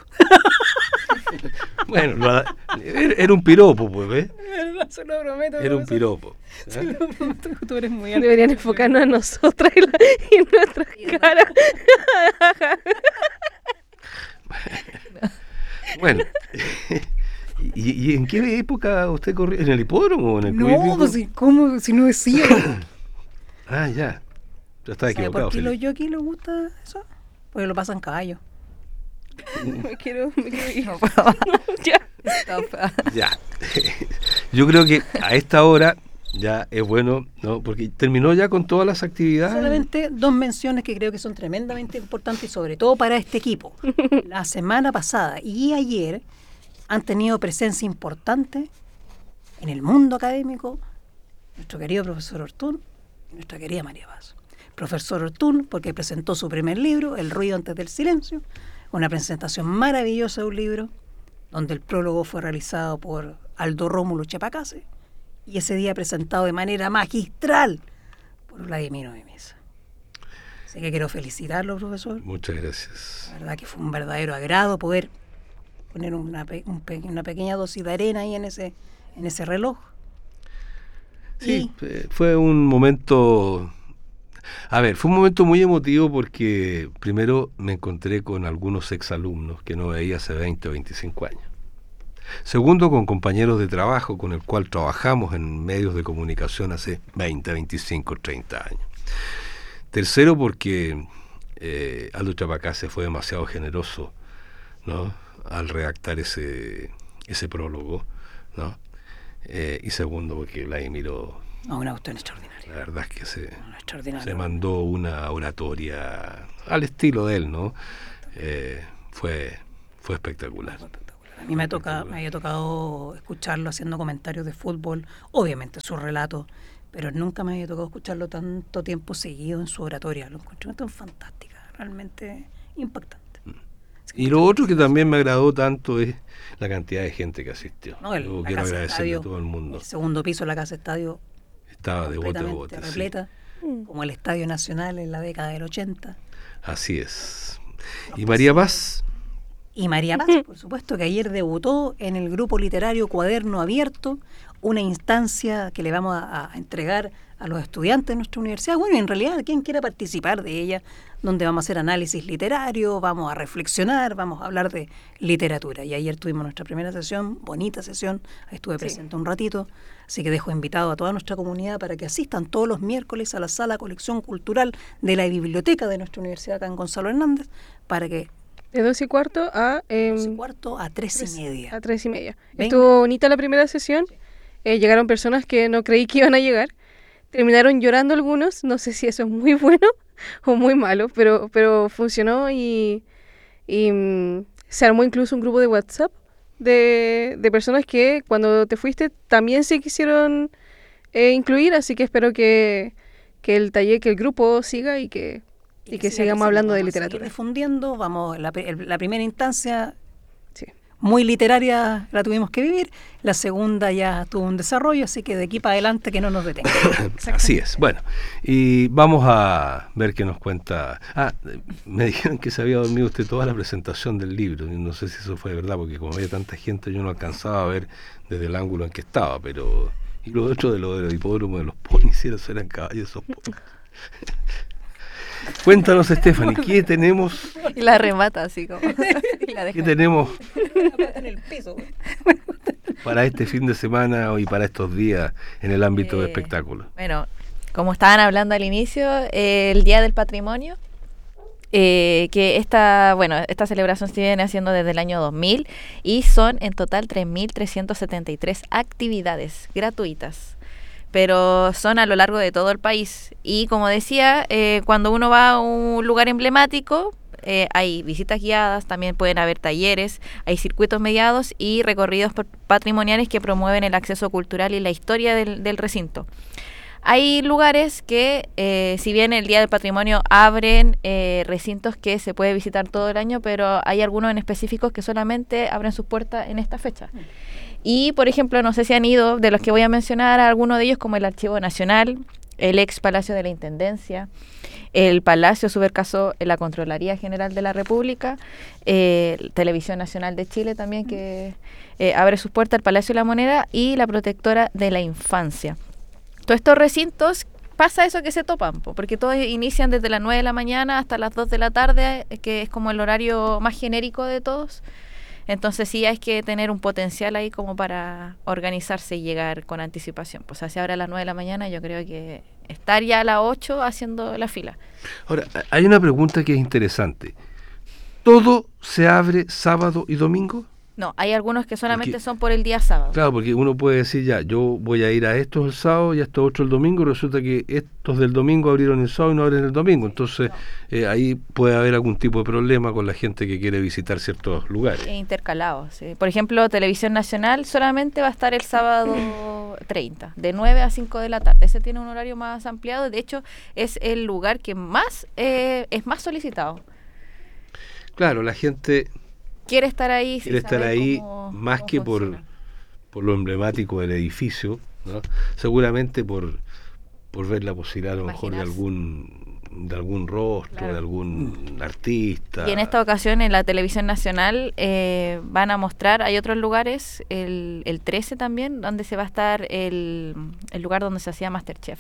[SPEAKER 3] Bueno, era un piropo, pues, ¿ves?
[SPEAKER 2] Se lo prometo.
[SPEAKER 3] Era un piropo.
[SPEAKER 2] Se lo prometo, tú eres muy alto.
[SPEAKER 4] Deberían enfocarnos a nosotras y nuestras caras.
[SPEAKER 3] Bueno, ¿y en qué época usted corrió? ¿En el hipódromo o en el club
[SPEAKER 2] No,
[SPEAKER 3] hípico?
[SPEAKER 2] pues, ¿cómo? Si no decía.
[SPEAKER 3] Ah, ya. Yo estaba
[SPEAKER 2] ¿Sabe
[SPEAKER 3] equivocado.
[SPEAKER 2] por qué
[SPEAKER 3] Felipe.
[SPEAKER 2] los jockeys les gusta eso? Porque lo pasan caballo.
[SPEAKER 4] Me quiero ir.
[SPEAKER 1] No puedo.
[SPEAKER 4] Ya.
[SPEAKER 3] Ya. Yo creo que a esta hora ya es bueno, ¿no? Porque terminó ya con todas las actividades.
[SPEAKER 2] Solamente dos menciones que creo que son tremendamente importantes y sobre todo para este equipo. La semana pasada y ayer han tenido presencia importante en el mundo académico nuestro querido profesor Ortún y nuestra querida María Paz. Profesor Ortún, porque presentó su primer libro, El ruido antes del silencio, una presentación maravillosa de un libro donde el prólogo fue realizado por Aldo Rómulo Chapacase y ese día presentado de manera magistral por Vladimiro de Mesa. Así que quiero felicitarlo, profesor.
[SPEAKER 3] Muchas gracias.
[SPEAKER 2] La verdad que fue un verdadero agrado poder poner una pequeña dosis de arena ahí en ese reloj.
[SPEAKER 3] Sí, fue un momento... A ver, fue un momento muy emotivo porque primero me encontré con algunos exalumnos que no veía hace 20 o 25 años. Segundo, con compañeros de trabajo con el cual trabajamos en medios de comunicación hace 20, 25, 30 años. Tercero, porque Aldo Chapacase fue demasiado generoso, ¿no?, al redactar ese prólogo, ¿no? Y segundo, porque Vladimiro
[SPEAKER 2] No, una cuestión extraordinaria.
[SPEAKER 3] La verdad es que se
[SPEAKER 2] Extraordinario.
[SPEAKER 3] mandó una oratoria al estilo de él, ¿no? Fue espectacular.
[SPEAKER 2] A mí me había tocado escucharlo haciendo comentarios de fútbol, obviamente su relato, pero nunca me había tocado escucharlo tanto tiempo seguido en su oratoria. Lo encontré tan fantástica, realmente impactante.
[SPEAKER 3] Y lo otro que también me agradó tanto es la cantidad de gente que asistió.
[SPEAKER 2] No,
[SPEAKER 3] Yo
[SPEAKER 2] la
[SPEAKER 3] quiero
[SPEAKER 2] Casa
[SPEAKER 3] agradecerle
[SPEAKER 2] Estadio,
[SPEAKER 3] a todo el mundo.
[SPEAKER 2] el segundo piso de la Casa Estadio
[SPEAKER 3] Estaba de bote a bote.
[SPEAKER 2] completamente repleta, como el Estadio Nacional en la década del 80.
[SPEAKER 3] Así es. ¿Y María Paz?
[SPEAKER 2] Y María Paz, por supuesto, que ayer debutó en el grupo literario Cuaderno Abierto, una instancia que le vamos a entregar a los estudiantes de nuestra universidad. Bueno, en realidad, quien quiera participar de ella, donde vamos a hacer análisis literario, vamos a reflexionar, vamos a hablar de literatura. Y ayer tuvimos nuestra primera sesión, bonita sesión, ahí estuve presente un ratito, así que dejo invitado a toda nuestra comunidad para que asistan todos los miércoles a la sala Colección Cultural de la biblioteca de nuestra universidad acá en Gonzalo Hernández, para que
[SPEAKER 4] De 2:15 a...
[SPEAKER 2] 2:15 a 3:30.
[SPEAKER 4] A 3:30.
[SPEAKER 2] Venga.
[SPEAKER 4] Estuvo bonita la primera sesión. Llegaron personas que no creí que iban a llegar. Terminaron llorando algunos. No sé si eso es muy bueno o muy malo, pero funcionó y se armó incluso un grupo de WhatsApp de personas que cuando te fuiste también se quisieron incluir. Así que espero que el taller, que el grupo siga y que sigamos hablando de literatura.
[SPEAKER 2] Difundiendo, vamos, la primera instancia
[SPEAKER 4] Sí.
[SPEAKER 2] muy literaria la tuvimos que vivir, la segunda ya tuvo un desarrollo, así que de aquí para adelante que no nos detenga.
[SPEAKER 3] Así es. Bueno, y vamos a ver qué nos cuenta. Me dijeron que se había dormido usted toda la presentación del libro. No sé si eso fue verdad, porque como había tanta gente, yo no alcanzaba a ver desde el ángulo en que estaba, pero... Y lo otro de lo del hipódromo de los ponis, eran caballos esos ponis. Cuéntanos, Stephanie, ¿qué tenemos?
[SPEAKER 1] Y la remata así como. Y la deja.
[SPEAKER 3] ¿Qué tenemos
[SPEAKER 2] En el piso.
[SPEAKER 3] para este fin de semana y para estos días en el ámbito de espectáculo?
[SPEAKER 1] Bueno, como estaban hablando al inicio, el Día del Patrimonio, que esta celebración se viene haciendo desde el año 2000 y son en total 3.373 actividades gratuitas, pero son a lo largo de todo el país. Y como decía, cuando uno va a un lugar emblemático, hay visitas guiadas, también pueden haber talleres, hay circuitos mediados y recorridos patrimoniales que promueven el acceso cultural y la historia del recinto. Hay lugares que, si bien el Día del Patrimonio abren recintos que se puede visitar todo el año, pero hay algunos en específicos que solamente abren sus puertas en esta fecha. Y, por ejemplo, no sé si han ido, de los que voy a mencionar, a alguno de ellos, como el Archivo Nacional, el ex Palacio de la Intendencia, el Palacio Supercaso, la Contraloría General de la República, Televisión Nacional de Chile también, que abre sus puertas, el Palacio de la Moneda y la Protectora de la Infancia. Todos estos recintos pasa eso que se topan, porque todos inician desde las 9 de la mañana hasta las 2 de la tarde, que es como el horario más genérico de todos. Entonces sí hay que tener un potencial ahí como para organizarse y llegar con anticipación. Pues hacia ahora a las 9 de la mañana yo creo que estar ya a las 8 haciendo la fila.
[SPEAKER 3] Ahora, hay una pregunta que es interesante. ¿Todo se abre sábado y domingo?
[SPEAKER 1] No, hay algunos que solamente
[SPEAKER 3] Porque,
[SPEAKER 1] son por el día sábado.
[SPEAKER 3] Claro, porque uno puede decir ya, yo voy a ir a estos el sábado y a estos otros el domingo, y resulta que estos del domingo abrieron el sábado y no abren el domingo. Entonces ahí puede haber algún tipo de problema con la gente que quiere visitar ciertos lugares.
[SPEAKER 1] Intercalados, sí. Por ejemplo, Televisión Nacional solamente va a estar el sábado 30, de 9 a 5 de la tarde. Ese tiene un horario más ampliado, de hecho es el lugar que más es más solicitado.
[SPEAKER 3] Claro, la gente
[SPEAKER 1] quiere estar ahí,
[SPEAKER 3] quiere estar ahí más que por lo emblemático del edificio, ¿no? Seguramente por ver la posibilidad a lo mejor de algún rostro,
[SPEAKER 1] claro,
[SPEAKER 3] de algún artista.
[SPEAKER 1] Y en esta ocasión en la Televisión Nacional van a mostrar, hay otros lugares, el 13 también, donde se va a estar el lugar donde se hacía MasterChef.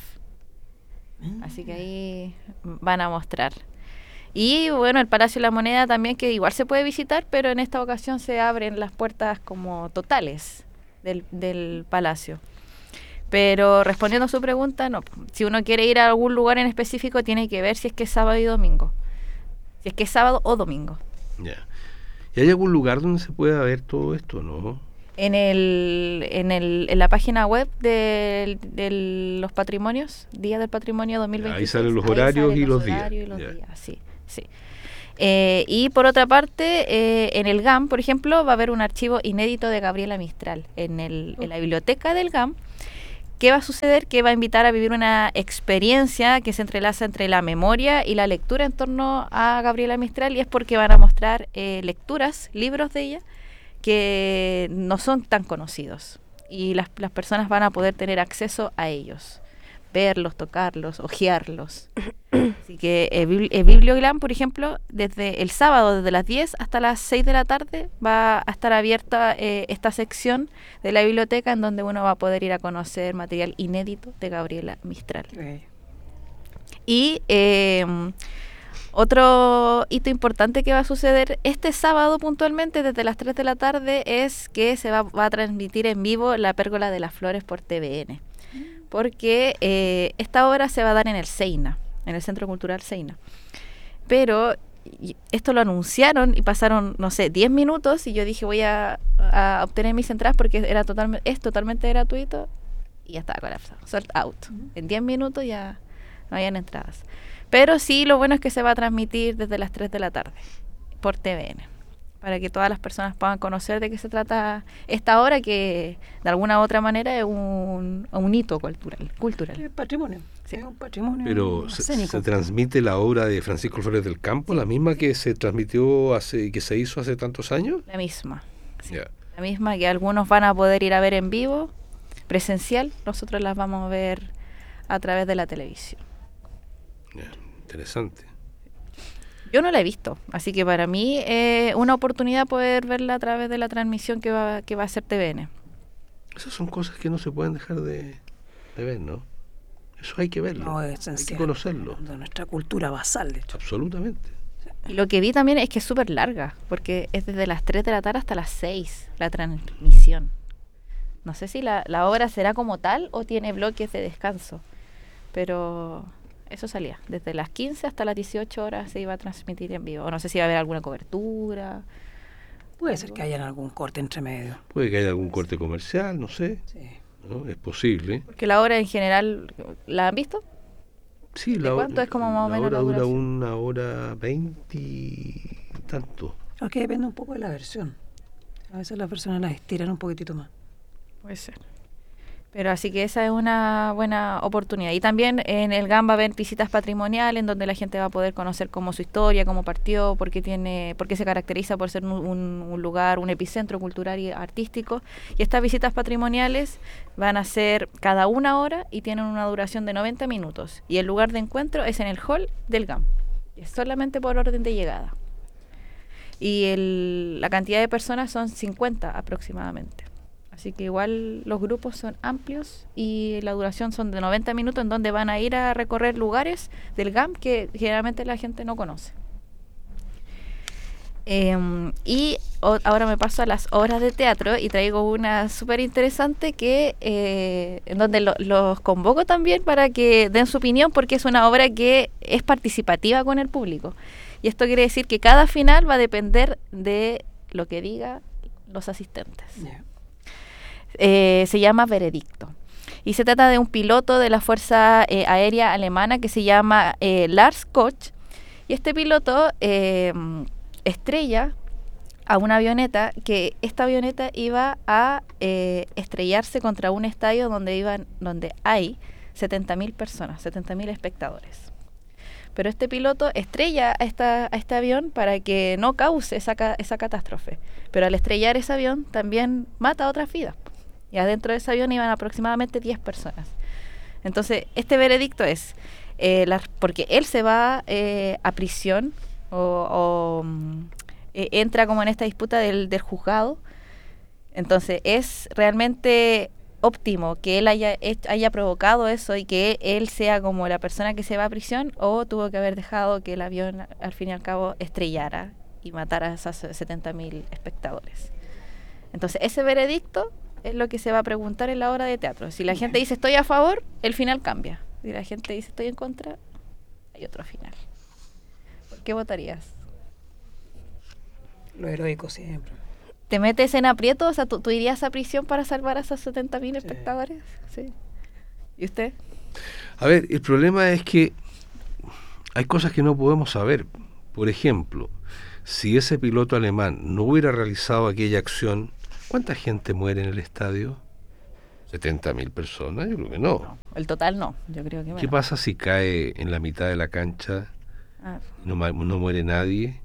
[SPEAKER 1] Así que ahí van a mostrar. Y bueno, el Palacio de la Moneda también, que igual se puede visitar, pero en esta ocasión se abren las puertas como totales del palacio. Pero respondiendo a su pregunta, no. Si uno quiere ir a algún lugar en específico, tiene que ver si es que es sábado y domingo. Si es que es sábado o domingo.
[SPEAKER 3] Ya. ¿Y hay algún lugar donde se pueda ver todo esto, no?
[SPEAKER 1] En la página web de los patrimonios, Día del Patrimonio 2023.
[SPEAKER 3] Ahí salen los horarios y los días.
[SPEAKER 1] Sí, sí. Y por otra parte, en el GAM, por ejemplo, va a haber un archivo inédito de Gabriela Mistral en la biblioteca del GAM. ¿Qué va a suceder? Que va a invitar a vivir una experiencia que se entrelaza entre la memoria y la lectura en torno a Gabriela Mistral, y es porque van a mostrar lecturas, libros de ella, que no son tan conocidos, y las personas van a poder tener acceso a ellos, verlos, tocarlos, hojearlos. Así que Biblioglam, por ejemplo, desde el sábado, desde las 10 hasta las 6 de la tarde, va a estar abierta esta sección de la biblioteca en donde uno va a poder ir a conocer material inédito de Gabriela Mistral. Y otro hito importante que va a suceder este sábado puntualmente desde las 3 de la tarde es que se va a transmitir en vivo La Pérgola de las Flores por TVN. Porque esta obra se va a dar en el Seina, en el Centro Cultural Seina. Pero esto lo anunciaron y pasaron, no sé, 10 minutos y yo dije voy a obtener mis entradas porque es totalmente gratuito y ya estaba colapsado, sold out. En 10 minutos ya no habían entradas. Pero sí, lo bueno es que se va a transmitir desde las 3 de la tarde por TVN, para que todas las personas puedan conocer de qué se trata esta obra, que de alguna u otra manera es un hito cultural.
[SPEAKER 2] Es patrimonio.
[SPEAKER 1] Sí.
[SPEAKER 2] Es un patrimonio.
[SPEAKER 3] Pero se transmite la obra de Francisco Flores del Campo, la misma que se transmitió que se hizo hace tantos años.
[SPEAKER 1] La misma. Sí.
[SPEAKER 3] Yeah.
[SPEAKER 1] La misma que algunos van a poder ir a ver en vivo, presencial, nosotros las vamos a ver a través de la televisión.
[SPEAKER 3] Yeah. Interesante.
[SPEAKER 1] Yo no la he visto, así que para mí es una oportunidad poder verla a través de la transmisión que va a hacer TVN.
[SPEAKER 3] Esas son cosas que no se pueden dejar de ver, ¿no? Eso hay que verlo,
[SPEAKER 2] No, es
[SPEAKER 3] hay
[SPEAKER 2] esencial.
[SPEAKER 3] que conocerlo.
[SPEAKER 2] De nuestra cultura basal, de hecho.
[SPEAKER 3] Absolutamente.
[SPEAKER 1] Y lo que vi también es que es súper larga, porque es desde las 3 de la tarde hasta las 6 la transmisión. No sé si la obra será como tal o tiene bloques de descanso, pero eso salía. Desde las 15 hasta las 18 horas se iba a transmitir en vivo. O no sé si va a haber alguna cobertura.
[SPEAKER 2] Puede ser que haya algún corte entre medio.
[SPEAKER 3] Puede que haya algún corte comercial, no sé.
[SPEAKER 2] Sí.
[SPEAKER 3] ¿No? Es posible.
[SPEAKER 1] Porque la obra en general, ¿la han visto?
[SPEAKER 3] Sí,
[SPEAKER 1] ¿De cuánto es como más o menos
[SPEAKER 3] obra
[SPEAKER 1] la
[SPEAKER 3] dura
[SPEAKER 1] duración?
[SPEAKER 3] 1 hora 20 y tanto.
[SPEAKER 2] Creo que depende un poco de la versión. A veces las personas las estiran un poquitito más.
[SPEAKER 1] Puede ser. Pero así que esa es una buena oportunidad. Y también en el GAM va a haber visitas patrimoniales en donde la gente va a poder conocer cómo su historia, cómo partió, por qué se caracteriza por ser un lugar, un epicentro cultural y artístico. Y estas visitas patrimoniales van a ser cada 1 hora y tienen una duración de 90 minutos. Y el lugar de encuentro es en el hall del GAM. Es solamente por orden de llegada. Y la cantidad de personas son 50 aproximadamente. Así que igual los grupos son amplios y la duración son de 90 minutos en donde van a ir a recorrer lugares del GAM que generalmente la gente no conoce. Ahora me paso a las obras de teatro y traigo una súper interesante en donde los convoco también para que den su opinión, porque es una obra que es participativa con el público. Y esto quiere decir que cada final va a depender de lo que digan los asistentes.
[SPEAKER 2] Yeah.
[SPEAKER 1] Se llama Veredicto. Y se trata de un piloto de la Fuerza Aérea Alemana que se llama Lars Koch. Y este piloto estrella a una avioneta, que esta avioneta iba a estrellarse contra un estadio donde hay 70.000 personas, 70.000 espectadores. Pero este piloto estrella a este avión para que no cause esa catástrofe. Pero al estrellar ese avión también mata a otras vidas. Y adentro de ese avión iban aproximadamente 10 personas. Entonces, este veredicto es, porque él se va a prisión entra como en esta disputa del juzgado. Entonces, es realmente óptimo que él haya provocado eso y que él sea como la persona que se va a prisión, o tuvo que haber dejado que el avión al fin y al cabo estrellara y matara a esos 70.000 espectadores. Entonces, ese veredicto es lo que se va a preguntar en la obra de teatro. Si la gente dice estoy a favor, el final cambia. Si la gente dice estoy en contra, hay otro final. ¿Por qué votarías?
[SPEAKER 2] Lo heroico siempre.
[SPEAKER 1] ¿Te metes en aprietos? O sea, ¿tú irías a prisión para salvar a esos 70.000 espectadores? Sí. ¿Y usted?
[SPEAKER 3] A ver, el problema es que hay cosas que no podemos saber. Por ejemplo, si ese piloto alemán no hubiera realizado aquella acción, ¿cuánta gente muere en el estadio? 70.000 personas, yo creo que no.
[SPEAKER 1] El total no, yo creo que
[SPEAKER 3] ¿Qué
[SPEAKER 1] menos.
[SPEAKER 3] pasa si cae en la mitad de la cancha y no muere nadie?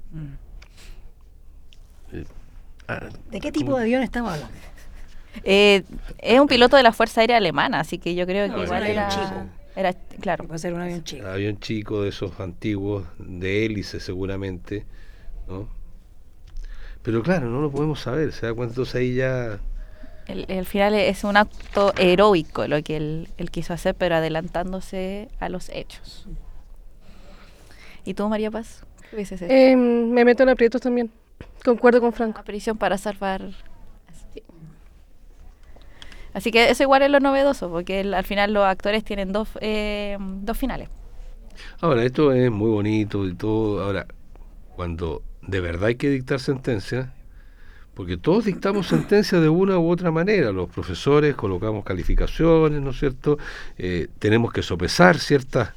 [SPEAKER 2] ¿De qué tipo de avión estamos hablando?
[SPEAKER 1] Es un piloto de la Fuerza Aérea Alemana, así que yo creo que
[SPEAKER 3] No,
[SPEAKER 1] igual
[SPEAKER 3] es un
[SPEAKER 1] era...
[SPEAKER 3] avión chico.
[SPEAKER 1] Era, claro.
[SPEAKER 2] Puede ser un avión chico.
[SPEAKER 3] Avión chico de esos antiguos, de hélice seguramente, ¿no? Pero claro, no lo podemos saber, ¿se da cuenta? Entonces ahí ya...
[SPEAKER 1] El final es un acto heroico lo que él quiso hacer, pero adelantándose a los hechos. ¿Y tú, María Paz? ¿Qué hubieses hecho?
[SPEAKER 4] Me meto en aprietos también. Concuerdo con Franco.
[SPEAKER 1] A prisión para salvar... Sí. Así que eso igual es lo novedoso, porque al final los actores tienen dos finales.
[SPEAKER 3] Ahora, esto es muy bonito y todo. Ahora, cuando de verdad hay que dictar sentencia, porque todos dictamos sentencia de una u otra manera, los profesores colocamos calificaciones, ¿no es cierto? Tenemos que sopesar ciertas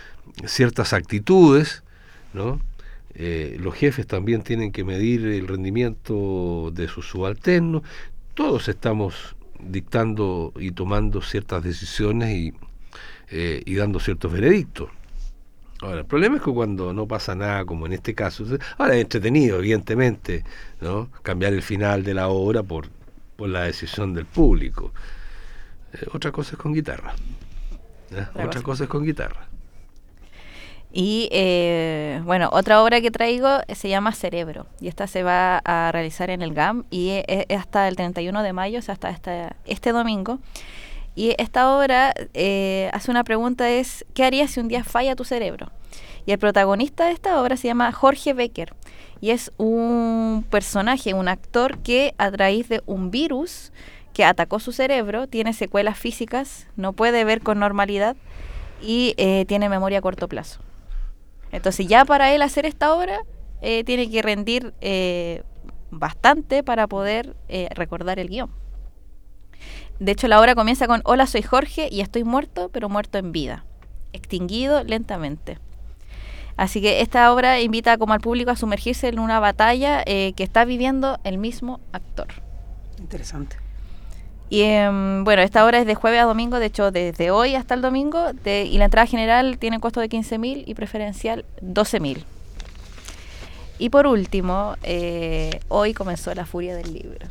[SPEAKER 3] actitudes, ¿no? Los jefes también tienen que medir el rendimiento de sus subalternos. Todos estamos dictando y tomando ciertas decisiones y dando ciertos veredictos. Ahora, el problema es que cuando no pasa nada, como en este caso, ahora es entretenido, evidentemente, ¿no? Cambiar el final de la obra por la decisión del público. Otra cosa es con guitarra. Otra cosa es con guitarra.
[SPEAKER 1] Y bueno, otra obra que traigo se llama Cerebro, y esta se va a realizar en el GAM y es hasta el 31 de mayo, o sea, hasta este domingo. Y esta obra hace una pregunta, es ¿qué harías si un día falla tu cerebro? Y el protagonista de esta obra se llama Jorge Becker, y es un personaje, un actor que a raíz de un virus que atacó su cerebro, tiene secuelas físicas, no puede ver con normalidad y tiene memoria a corto plazo. Entonces ya para él hacer esta obra tiene que rendir bastante para poder recordar el guión. De hecho, la obra comienza con: hola, soy Jorge y estoy muerto, pero muerto en vida, extinguido lentamente. Así que esta obra invita como al público a sumergirse en una batalla que está viviendo el mismo actor.
[SPEAKER 2] Interesante.
[SPEAKER 1] Y bueno, esta obra es de jueves a domingo, de hecho desde hoy hasta el domingo, y la entrada general tiene un costo de 15.000 y preferencial 12.000. Y por último, hoy comenzó La Furia del Libro.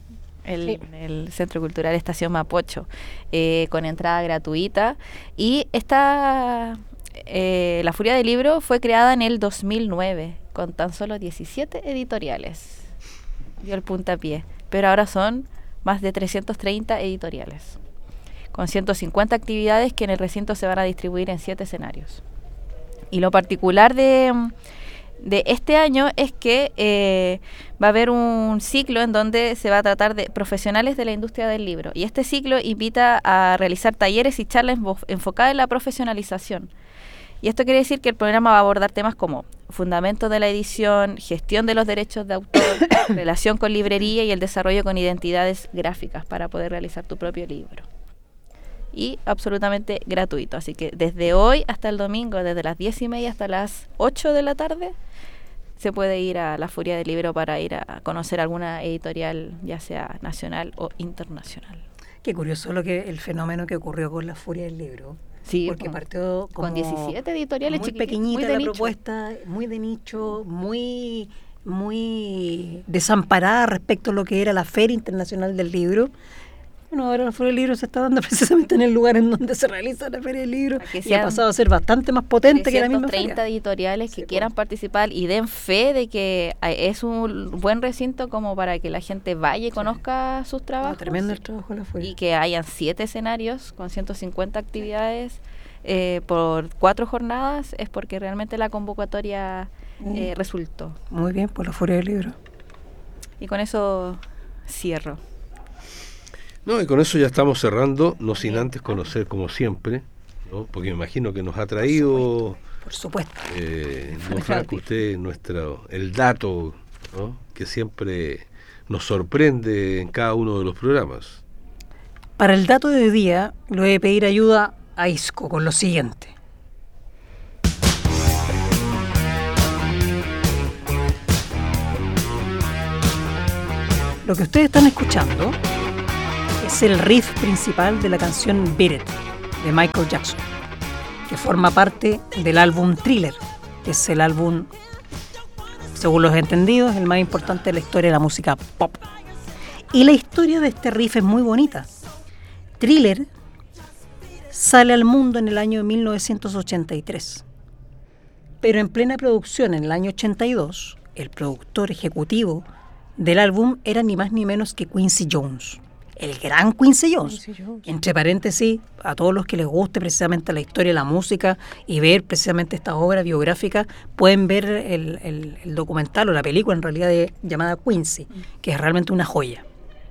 [SPEAKER 1] El Centro Cultural Estación Mapocho, con entrada gratuita. Y La Furia del Libro fue creada en el 2009 con tan solo 17 editoriales. Dio el puntapié, pero ahora son más de 330 editoriales, con 150 actividades que en el recinto se van a distribuir en 7 escenarios. Y lo particular de este año es que va a haber un ciclo en donde se va a tratar de profesionales de la industria del libro. Y este ciclo invita a realizar talleres y charlas enfocadas en la profesionalización. Y esto quiere decir que el programa va a abordar temas como fundamentos de la edición, gestión de los derechos de autor, relación con librería y el desarrollo con identidades gráficas para poder realizar tu propio libro. Y absolutamente gratuito. Así que desde hoy hasta el domingo, desde las 10:30 hasta las 8 de la tarde, se puede ir a La Furia del Libro para ir a conocer alguna editorial, ya sea nacional o internacional.
[SPEAKER 2] Qué curioso el fenómeno que ocurrió con La Furia del Libro.
[SPEAKER 1] Sí,
[SPEAKER 2] porque partió como
[SPEAKER 1] con 17 editoriales
[SPEAKER 2] muy pequeñita, muy la propuesta, muy de nicho, muy desamparada respecto a lo que era la Feria Internacional del Libro. Bueno, ahora la Feria del Libro se está dando precisamente en el lugar en donde se realiza la Feria del Libro y ha pasado a ser bastante más potente que la misma feria.
[SPEAKER 1] 30 editoriales que quieran participar y den fe de que es un buen recinto como para que la gente vaya y conozca sus trabajos.
[SPEAKER 2] Tremendo el trabajo de la feria.
[SPEAKER 1] Y que hayan 7 escenarios con 150 actividades por 4 jornadas, es porque realmente la convocatoria resultó.
[SPEAKER 2] Muy bien, por la Feria del Libro.
[SPEAKER 1] Y con eso cierro.
[SPEAKER 3] No, y con eso ya estamos cerrando, no sin antes conocer, como siempre, ¿no? Porque me imagino que nos ha traído,
[SPEAKER 2] por supuesto,
[SPEAKER 3] don Franco, usted el dato, ¿no? Que siempre nos sorprende en cada uno de los programas.
[SPEAKER 2] Para el dato de hoy día, le voy a pedir ayuda a Isco con lo siguiente. Lo que ustedes están escuchando es el riff principal de la canción Beat It, de Michael Jackson, que forma parte del álbum Thriller, que es el álbum, según los entendidos, el más importante de la historia de la música pop. Y la historia de este riff es muy bonita. Thriller sale al mundo en el año 1983, pero en plena producción, en el año 82, el productor ejecutivo del álbum era ni más ni menos que Quincy Jones, el gran Quincy Jones. Entre paréntesis, a todos los que les guste precisamente la historia de la música y ver precisamente esta obra biográfica, pueden ver el documental o la película en realidad llamada Quincy, que es realmente una joya.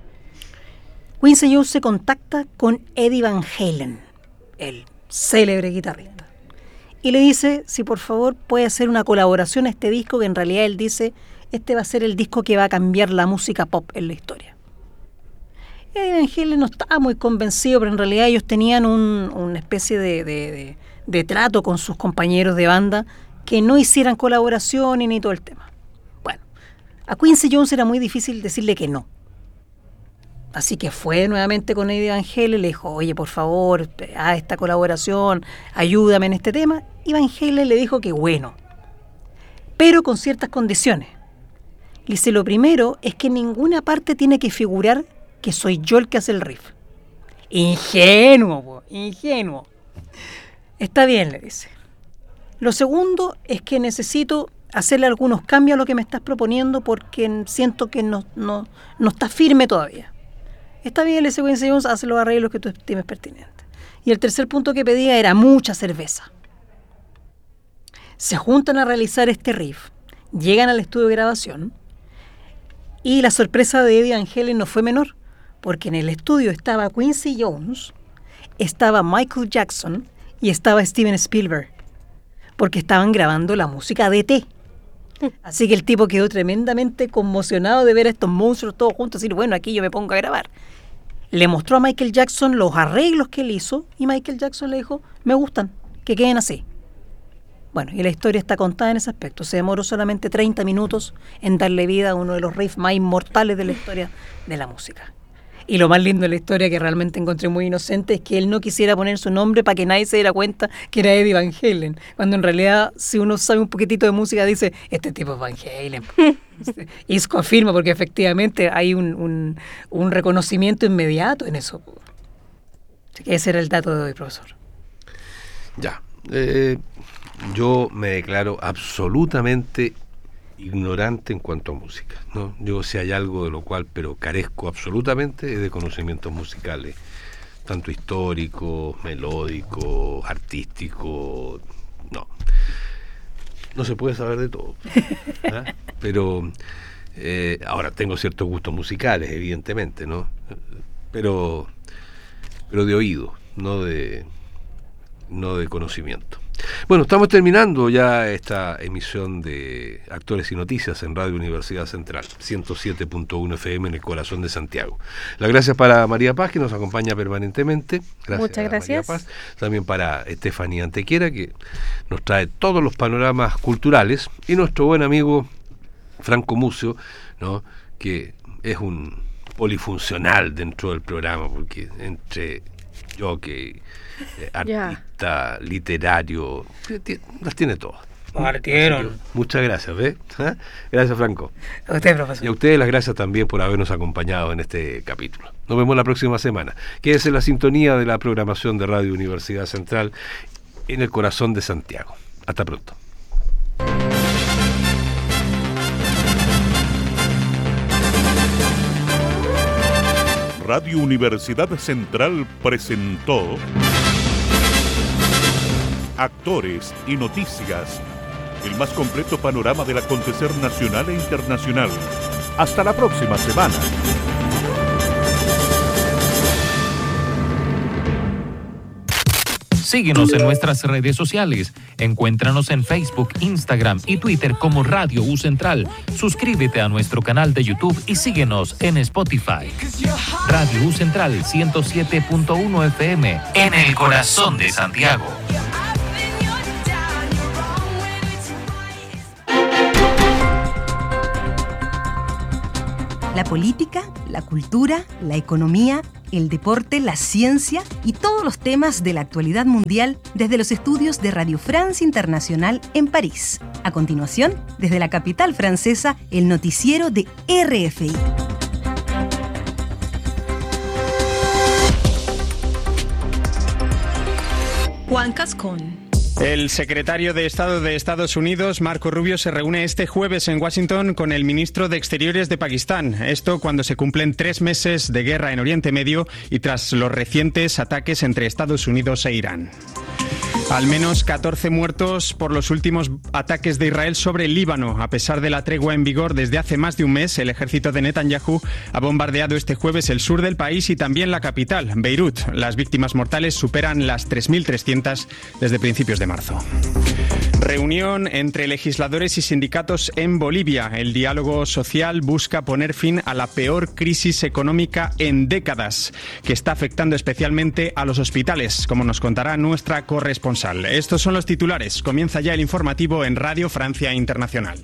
[SPEAKER 2] Quincy Jones se contacta con Eddie Van Halen, el célebre guitarrista, y le dice si por favor puede hacer una colaboración a este disco, que en realidad él dice este va a ser el disco que va a cambiar la música pop en la historia. Eddie Van Halen no estaba muy convencido, pero en realidad ellos tenían una especie de trato con sus compañeros de banda que no hicieran colaboraciones ni todo el tema. Bueno, a Quincy Jones era muy difícil decirle que no. Así que fue nuevamente con Eddie Van Halen, le dijo, oye, por favor, haz esta colaboración, ayúdame en este tema. Y Van Halen le dijo que bueno, pero con ciertas condiciones. Le dice, lo primero es que en ninguna parte tiene que figurar que soy yo el que hace el riff. Ingenuo, ingenuo. Está bien, le dice. Lo segundo es que necesito hacerle algunos cambios a lo que me estás proponiendo porque siento que no está firme todavía. Está bien, le dice Quincy Jones, haz los arreglos que tú estimes pertinentes. Y el tercer punto que pedía era mucha cerveza. Se juntan a realizar este riff, llegan al estudio de grabación y la sorpresa de Eddie Van Halen no fue menor, porque en el estudio estaba Quincy Jones, estaba Michael Jackson y estaba Steven Spielberg, porque estaban grabando la música de E.T. Así que el tipo quedó tremendamente conmocionado de ver a estos monstruos todos juntos, y decir, bueno, aquí yo me pongo a grabar. Le mostró a Michael Jackson los arreglos que él hizo y Michael Jackson le dijo, me gustan, que queden así. Bueno, y la historia está contada en ese aspecto. Se demoró solamente 30 minutos en darle vida a uno de los riffs más inmortales de la historia de la música. Y lo más lindo de la historia, que realmente encontré muy inocente, es que él no quisiera poner su nombre para que nadie se diera cuenta que era Eddie Van Halen. Cuando en realidad, si uno sabe un poquitito de música, dice, este tipo es Van Halen. Isco afirma, porque efectivamente hay un reconocimiento inmediato en eso. Así que ese era el dato de hoy, profesor.
[SPEAKER 3] Ya. Yo me declaro absolutamente ignorante en cuanto a música, ¿no? Yo, si hay algo de lo cual pero carezco absolutamente, es de conocimientos musicales, tanto históricos, melódicos, artísticos. No se puede saber de todo, ¿ah? Pero ahora tengo ciertos gustos musicales, evidentemente, ¿no? Pero de oído, no de conocimiento. Bueno, estamos terminando ya esta emisión de Actores y Noticias en Radio Universidad Central, 107.1 FM en el corazón de Santiago. Las gracias para María Paz, que nos acompaña permanentemente.
[SPEAKER 4] Muchas gracias.
[SPEAKER 3] María Paz. También para Estefanía Antequera, que nos trae todos los panoramas culturales. Y nuestro buen amigo Franco Mucio, ¿no?, que es un polifuncional dentro del programa, porque entre yo que artista, literario, las tiene todas.
[SPEAKER 2] Partieron.
[SPEAKER 3] Muchas gracias, ¿ves? ¿Ah? Gracias, Franco.
[SPEAKER 2] A usted, profesor.
[SPEAKER 3] Y a ustedes las gracias también por habernos acompañado en este capítulo. Nos vemos la próxima semana. Quédese en la sintonía de la programación de Radio Universidad Central en el corazón de Santiago. Hasta pronto.
[SPEAKER 5] Radio Universidad Central presentó Actores y Noticias, el más completo panorama del acontecer nacional e internacional. Hasta la próxima semana.
[SPEAKER 6] Síguenos en nuestras redes sociales. Encuéntranos en Facebook, Instagram y Twitter como Radio U Central. Suscríbete a nuestro canal de YouTube y síguenos en Spotify. Radio U Central 107.1 FM en el corazón de Santiago.
[SPEAKER 7] La política, la cultura, la economía, el deporte, la ciencia y todos los temas de la actualidad mundial desde los estudios de Radio France Internacional en París. A continuación, desde la capital francesa, el noticiero de RFI.
[SPEAKER 8] Juan Cascón.
[SPEAKER 9] El secretario de Estado de Estados Unidos, Marco Rubio, se reúne este jueves en Washington con el ministro de Exteriores de Pakistán. Esto cuando se cumplen 3 meses de guerra en Oriente Medio y tras los recientes ataques entre Estados Unidos e Irán. Al menos 14 muertos por los últimos ataques de Israel sobre el Líbano. A pesar de la tregua en vigor desde hace más de un mes, el ejército de Netanyahu ha bombardeado este jueves el sur del país y también la capital, Beirut. Las víctimas mortales superan las 3.300 desde principios de marzo. Reunión entre legisladores y sindicatos en Bolivia. El diálogo social busca poner fin a la peor crisis económica en décadas, que está afectando especialmente a los hospitales, como nos contará nuestra corresponsal. Estos son los titulares. Comienza ya el informativo en Radio Francia Internacional.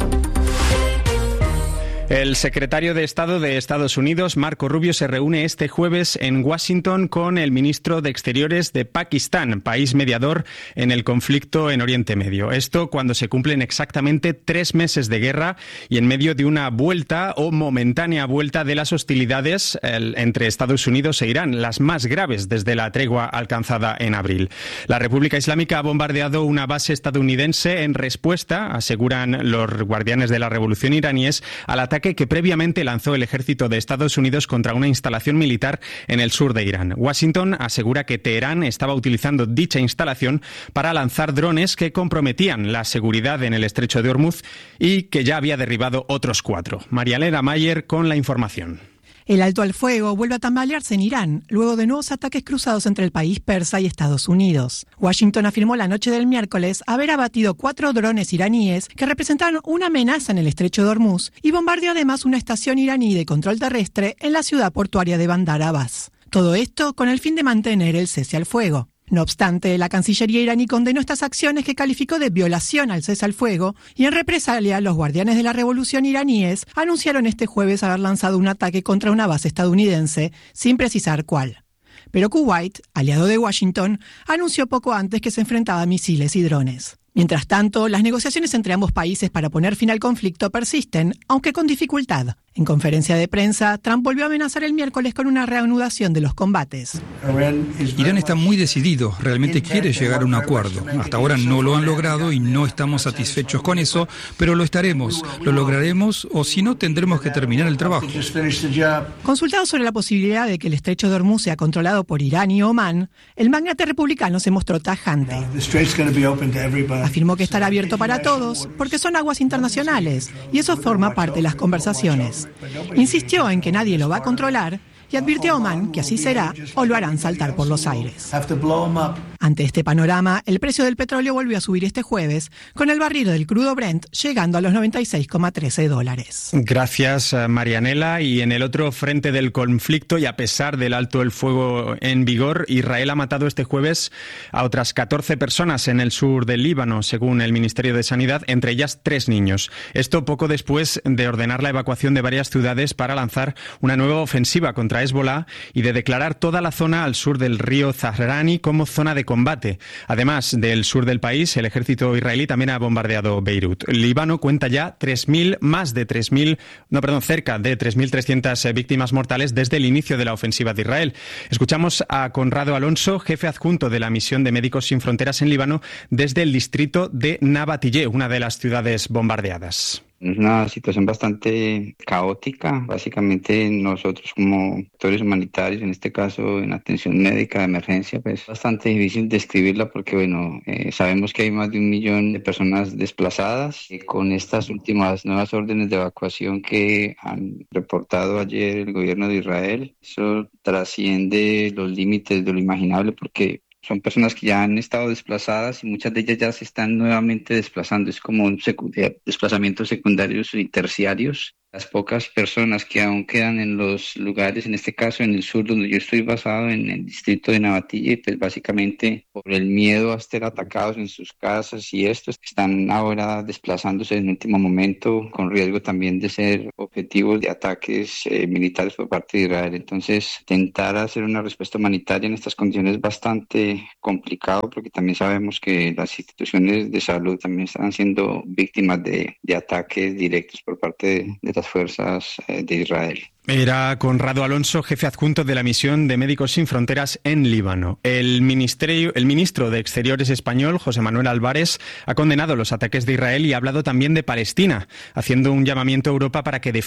[SPEAKER 9] El secretario de Estado de Estados Unidos, Marco Rubio, se reúne este jueves en Washington con el ministro de Exteriores de Pakistán, país mediador en el conflicto en Oriente Medio. Esto cuando se cumplen exactamente 3 meses de guerra y en medio de una vuelta o momentánea vuelta de las hostilidades entre Estados Unidos e Irán, las más graves desde la tregua alcanzada en abril. La República Islámica ha bombardeado una base estadounidense en respuesta, aseguran los guardianes de la revolución iraníes, al ataque que previamente lanzó el ejército de Estados Unidos contra una instalación militar en el sur de Irán. Washington asegura que Teherán estaba utilizando dicha instalación para lanzar drones que comprometían la seguridad en el estrecho de Hormuz y que ya había derribado otros 4. María Elena Mayer con la información.
[SPEAKER 10] El alto al fuego vuelve a tambalearse en Irán, luego de nuevos ataques cruzados entre el país persa y Estados Unidos. Washington afirmó la noche del miércoles haber abatido 4 drones iraníes que representaron una amenaza en el estrecho de Hormuz y bombardeó además una estación iraní de control terrestre en la ciudad portuaria de Bandar Abbas. Todo esto con el fin de mantener el cese al fuego. No obstante, la Cancillería iraní condenó estas acciones que calificó de violación al cese al fuego y en represalia los guardianes de la revolución iraníes anunciaron este jueves haber lanzado un ataque contra una base estadounidense sin precisar cuál. Pero Kuwait, aliado de Washington, anunció poco antes que se enfrentaba a misiles y drones. Mientras tanto, las negociaciones entre ambos países para poner fin al conflicto persisten, aunque con dificultad. En conferencia de prensa, Trump volvió a amenazar el miércoles con una reanudación de los combates.
[SPEAKER 11] Irán está muy decidido, realmente quiere llegar a un acuerdo. Hasta ahora no lo han logrado y no estamos satisfechos con eso, pero lo estaremos, lo lograremos o si no tendremos que terminar el trabajo.
[SPEAKER 10] Consultado sobre la posibilidad de que el estrecho de Hormuz sea controlado por Irán y Omán, el magnate republicano se mostró tajante. Afirmó que estará abierto para todos porque son aguas internacionales y eso forma parte de las conversaciones. Insistió en que nadie lo va a controlar y advirtió a Omán que así será o lo harán saltar por los aires. Ante este panorama, el precio del petróleo volvió a subir este jueves, con el barril del crudo Brent llegando a los $96,13.
[SPEAKER 9] Gracias, Marianela. Y en el otro frente del conflicto, y a pesar del alto el fuego en vigor, Israel ha matado este jueves a otras 14 personas en el sur del Líbano, según el Ministerio de Sanidad, entre ellas 3 niños. Esto poco después de ordenar la evacuación de varias ciudades para lanzar una nueva ofensiva contra Hezbollah y de declarar toda la zona al sur del río Zahrani como zona de combate. Además del sur del país, el ejército israelí también ha bombardeado Beirut. Líbano cuenta ya cerca de 3.300 víctimas mortales desde el inicio de la ofensiva de Israel. Escuchamos a Conrado Alonso, jefe adjunto de la misión de Médicos Sin Fronteras en Líbano, desde el distrito de Nabatillé, una de las ciudades bombardeadas.
[SPEAKER 12] Es una situación bastante caótica. Básicamente nosotros como actores humanitarios, en este caso en atención médica de emergencia, pues es bastante difícil describirla porque sabemos que hay más de 1 millón de personas desplazadas y con estas últimas nuevas órdenes de evacuación que han reportado ayer el gobierno de Israel, eso trasciende los límites de lo imaginable porque Son personas que ya han estado desplazadas y muchas de ellas ya se están nuevamente desplazando. Es como un desplazamientos secundarios y terciarios. Las pocas personas que aún quedan en los lugares, en este caso en el sur donde yo estoy basado, en el distrito de Navatilla, y pues básicamente por el miedo a ser atacados en sus casas y estos están ahora desplazándose en último momento, con riesgo también de ser objetivos de ataques militares por parte de Israel. Entonces, intentar hacer una respuesta humanitaria en estas condiciones es bastante complicado, porque también sabemos que las instituciones de salud también están siendo víctimas de ataques directos por parte de las fuerzas de Israel.
[SPEAKER 9] Era Conrado Alonso, jefe adjunto de la misión de Médicos Sin Fronteras en Líbano. El ministro de Exteriores español, José Manuel Álvarez, ha condenado los ataques de Israel y ha hablado también de Palestina, haciendo un llamamiento a Europa para que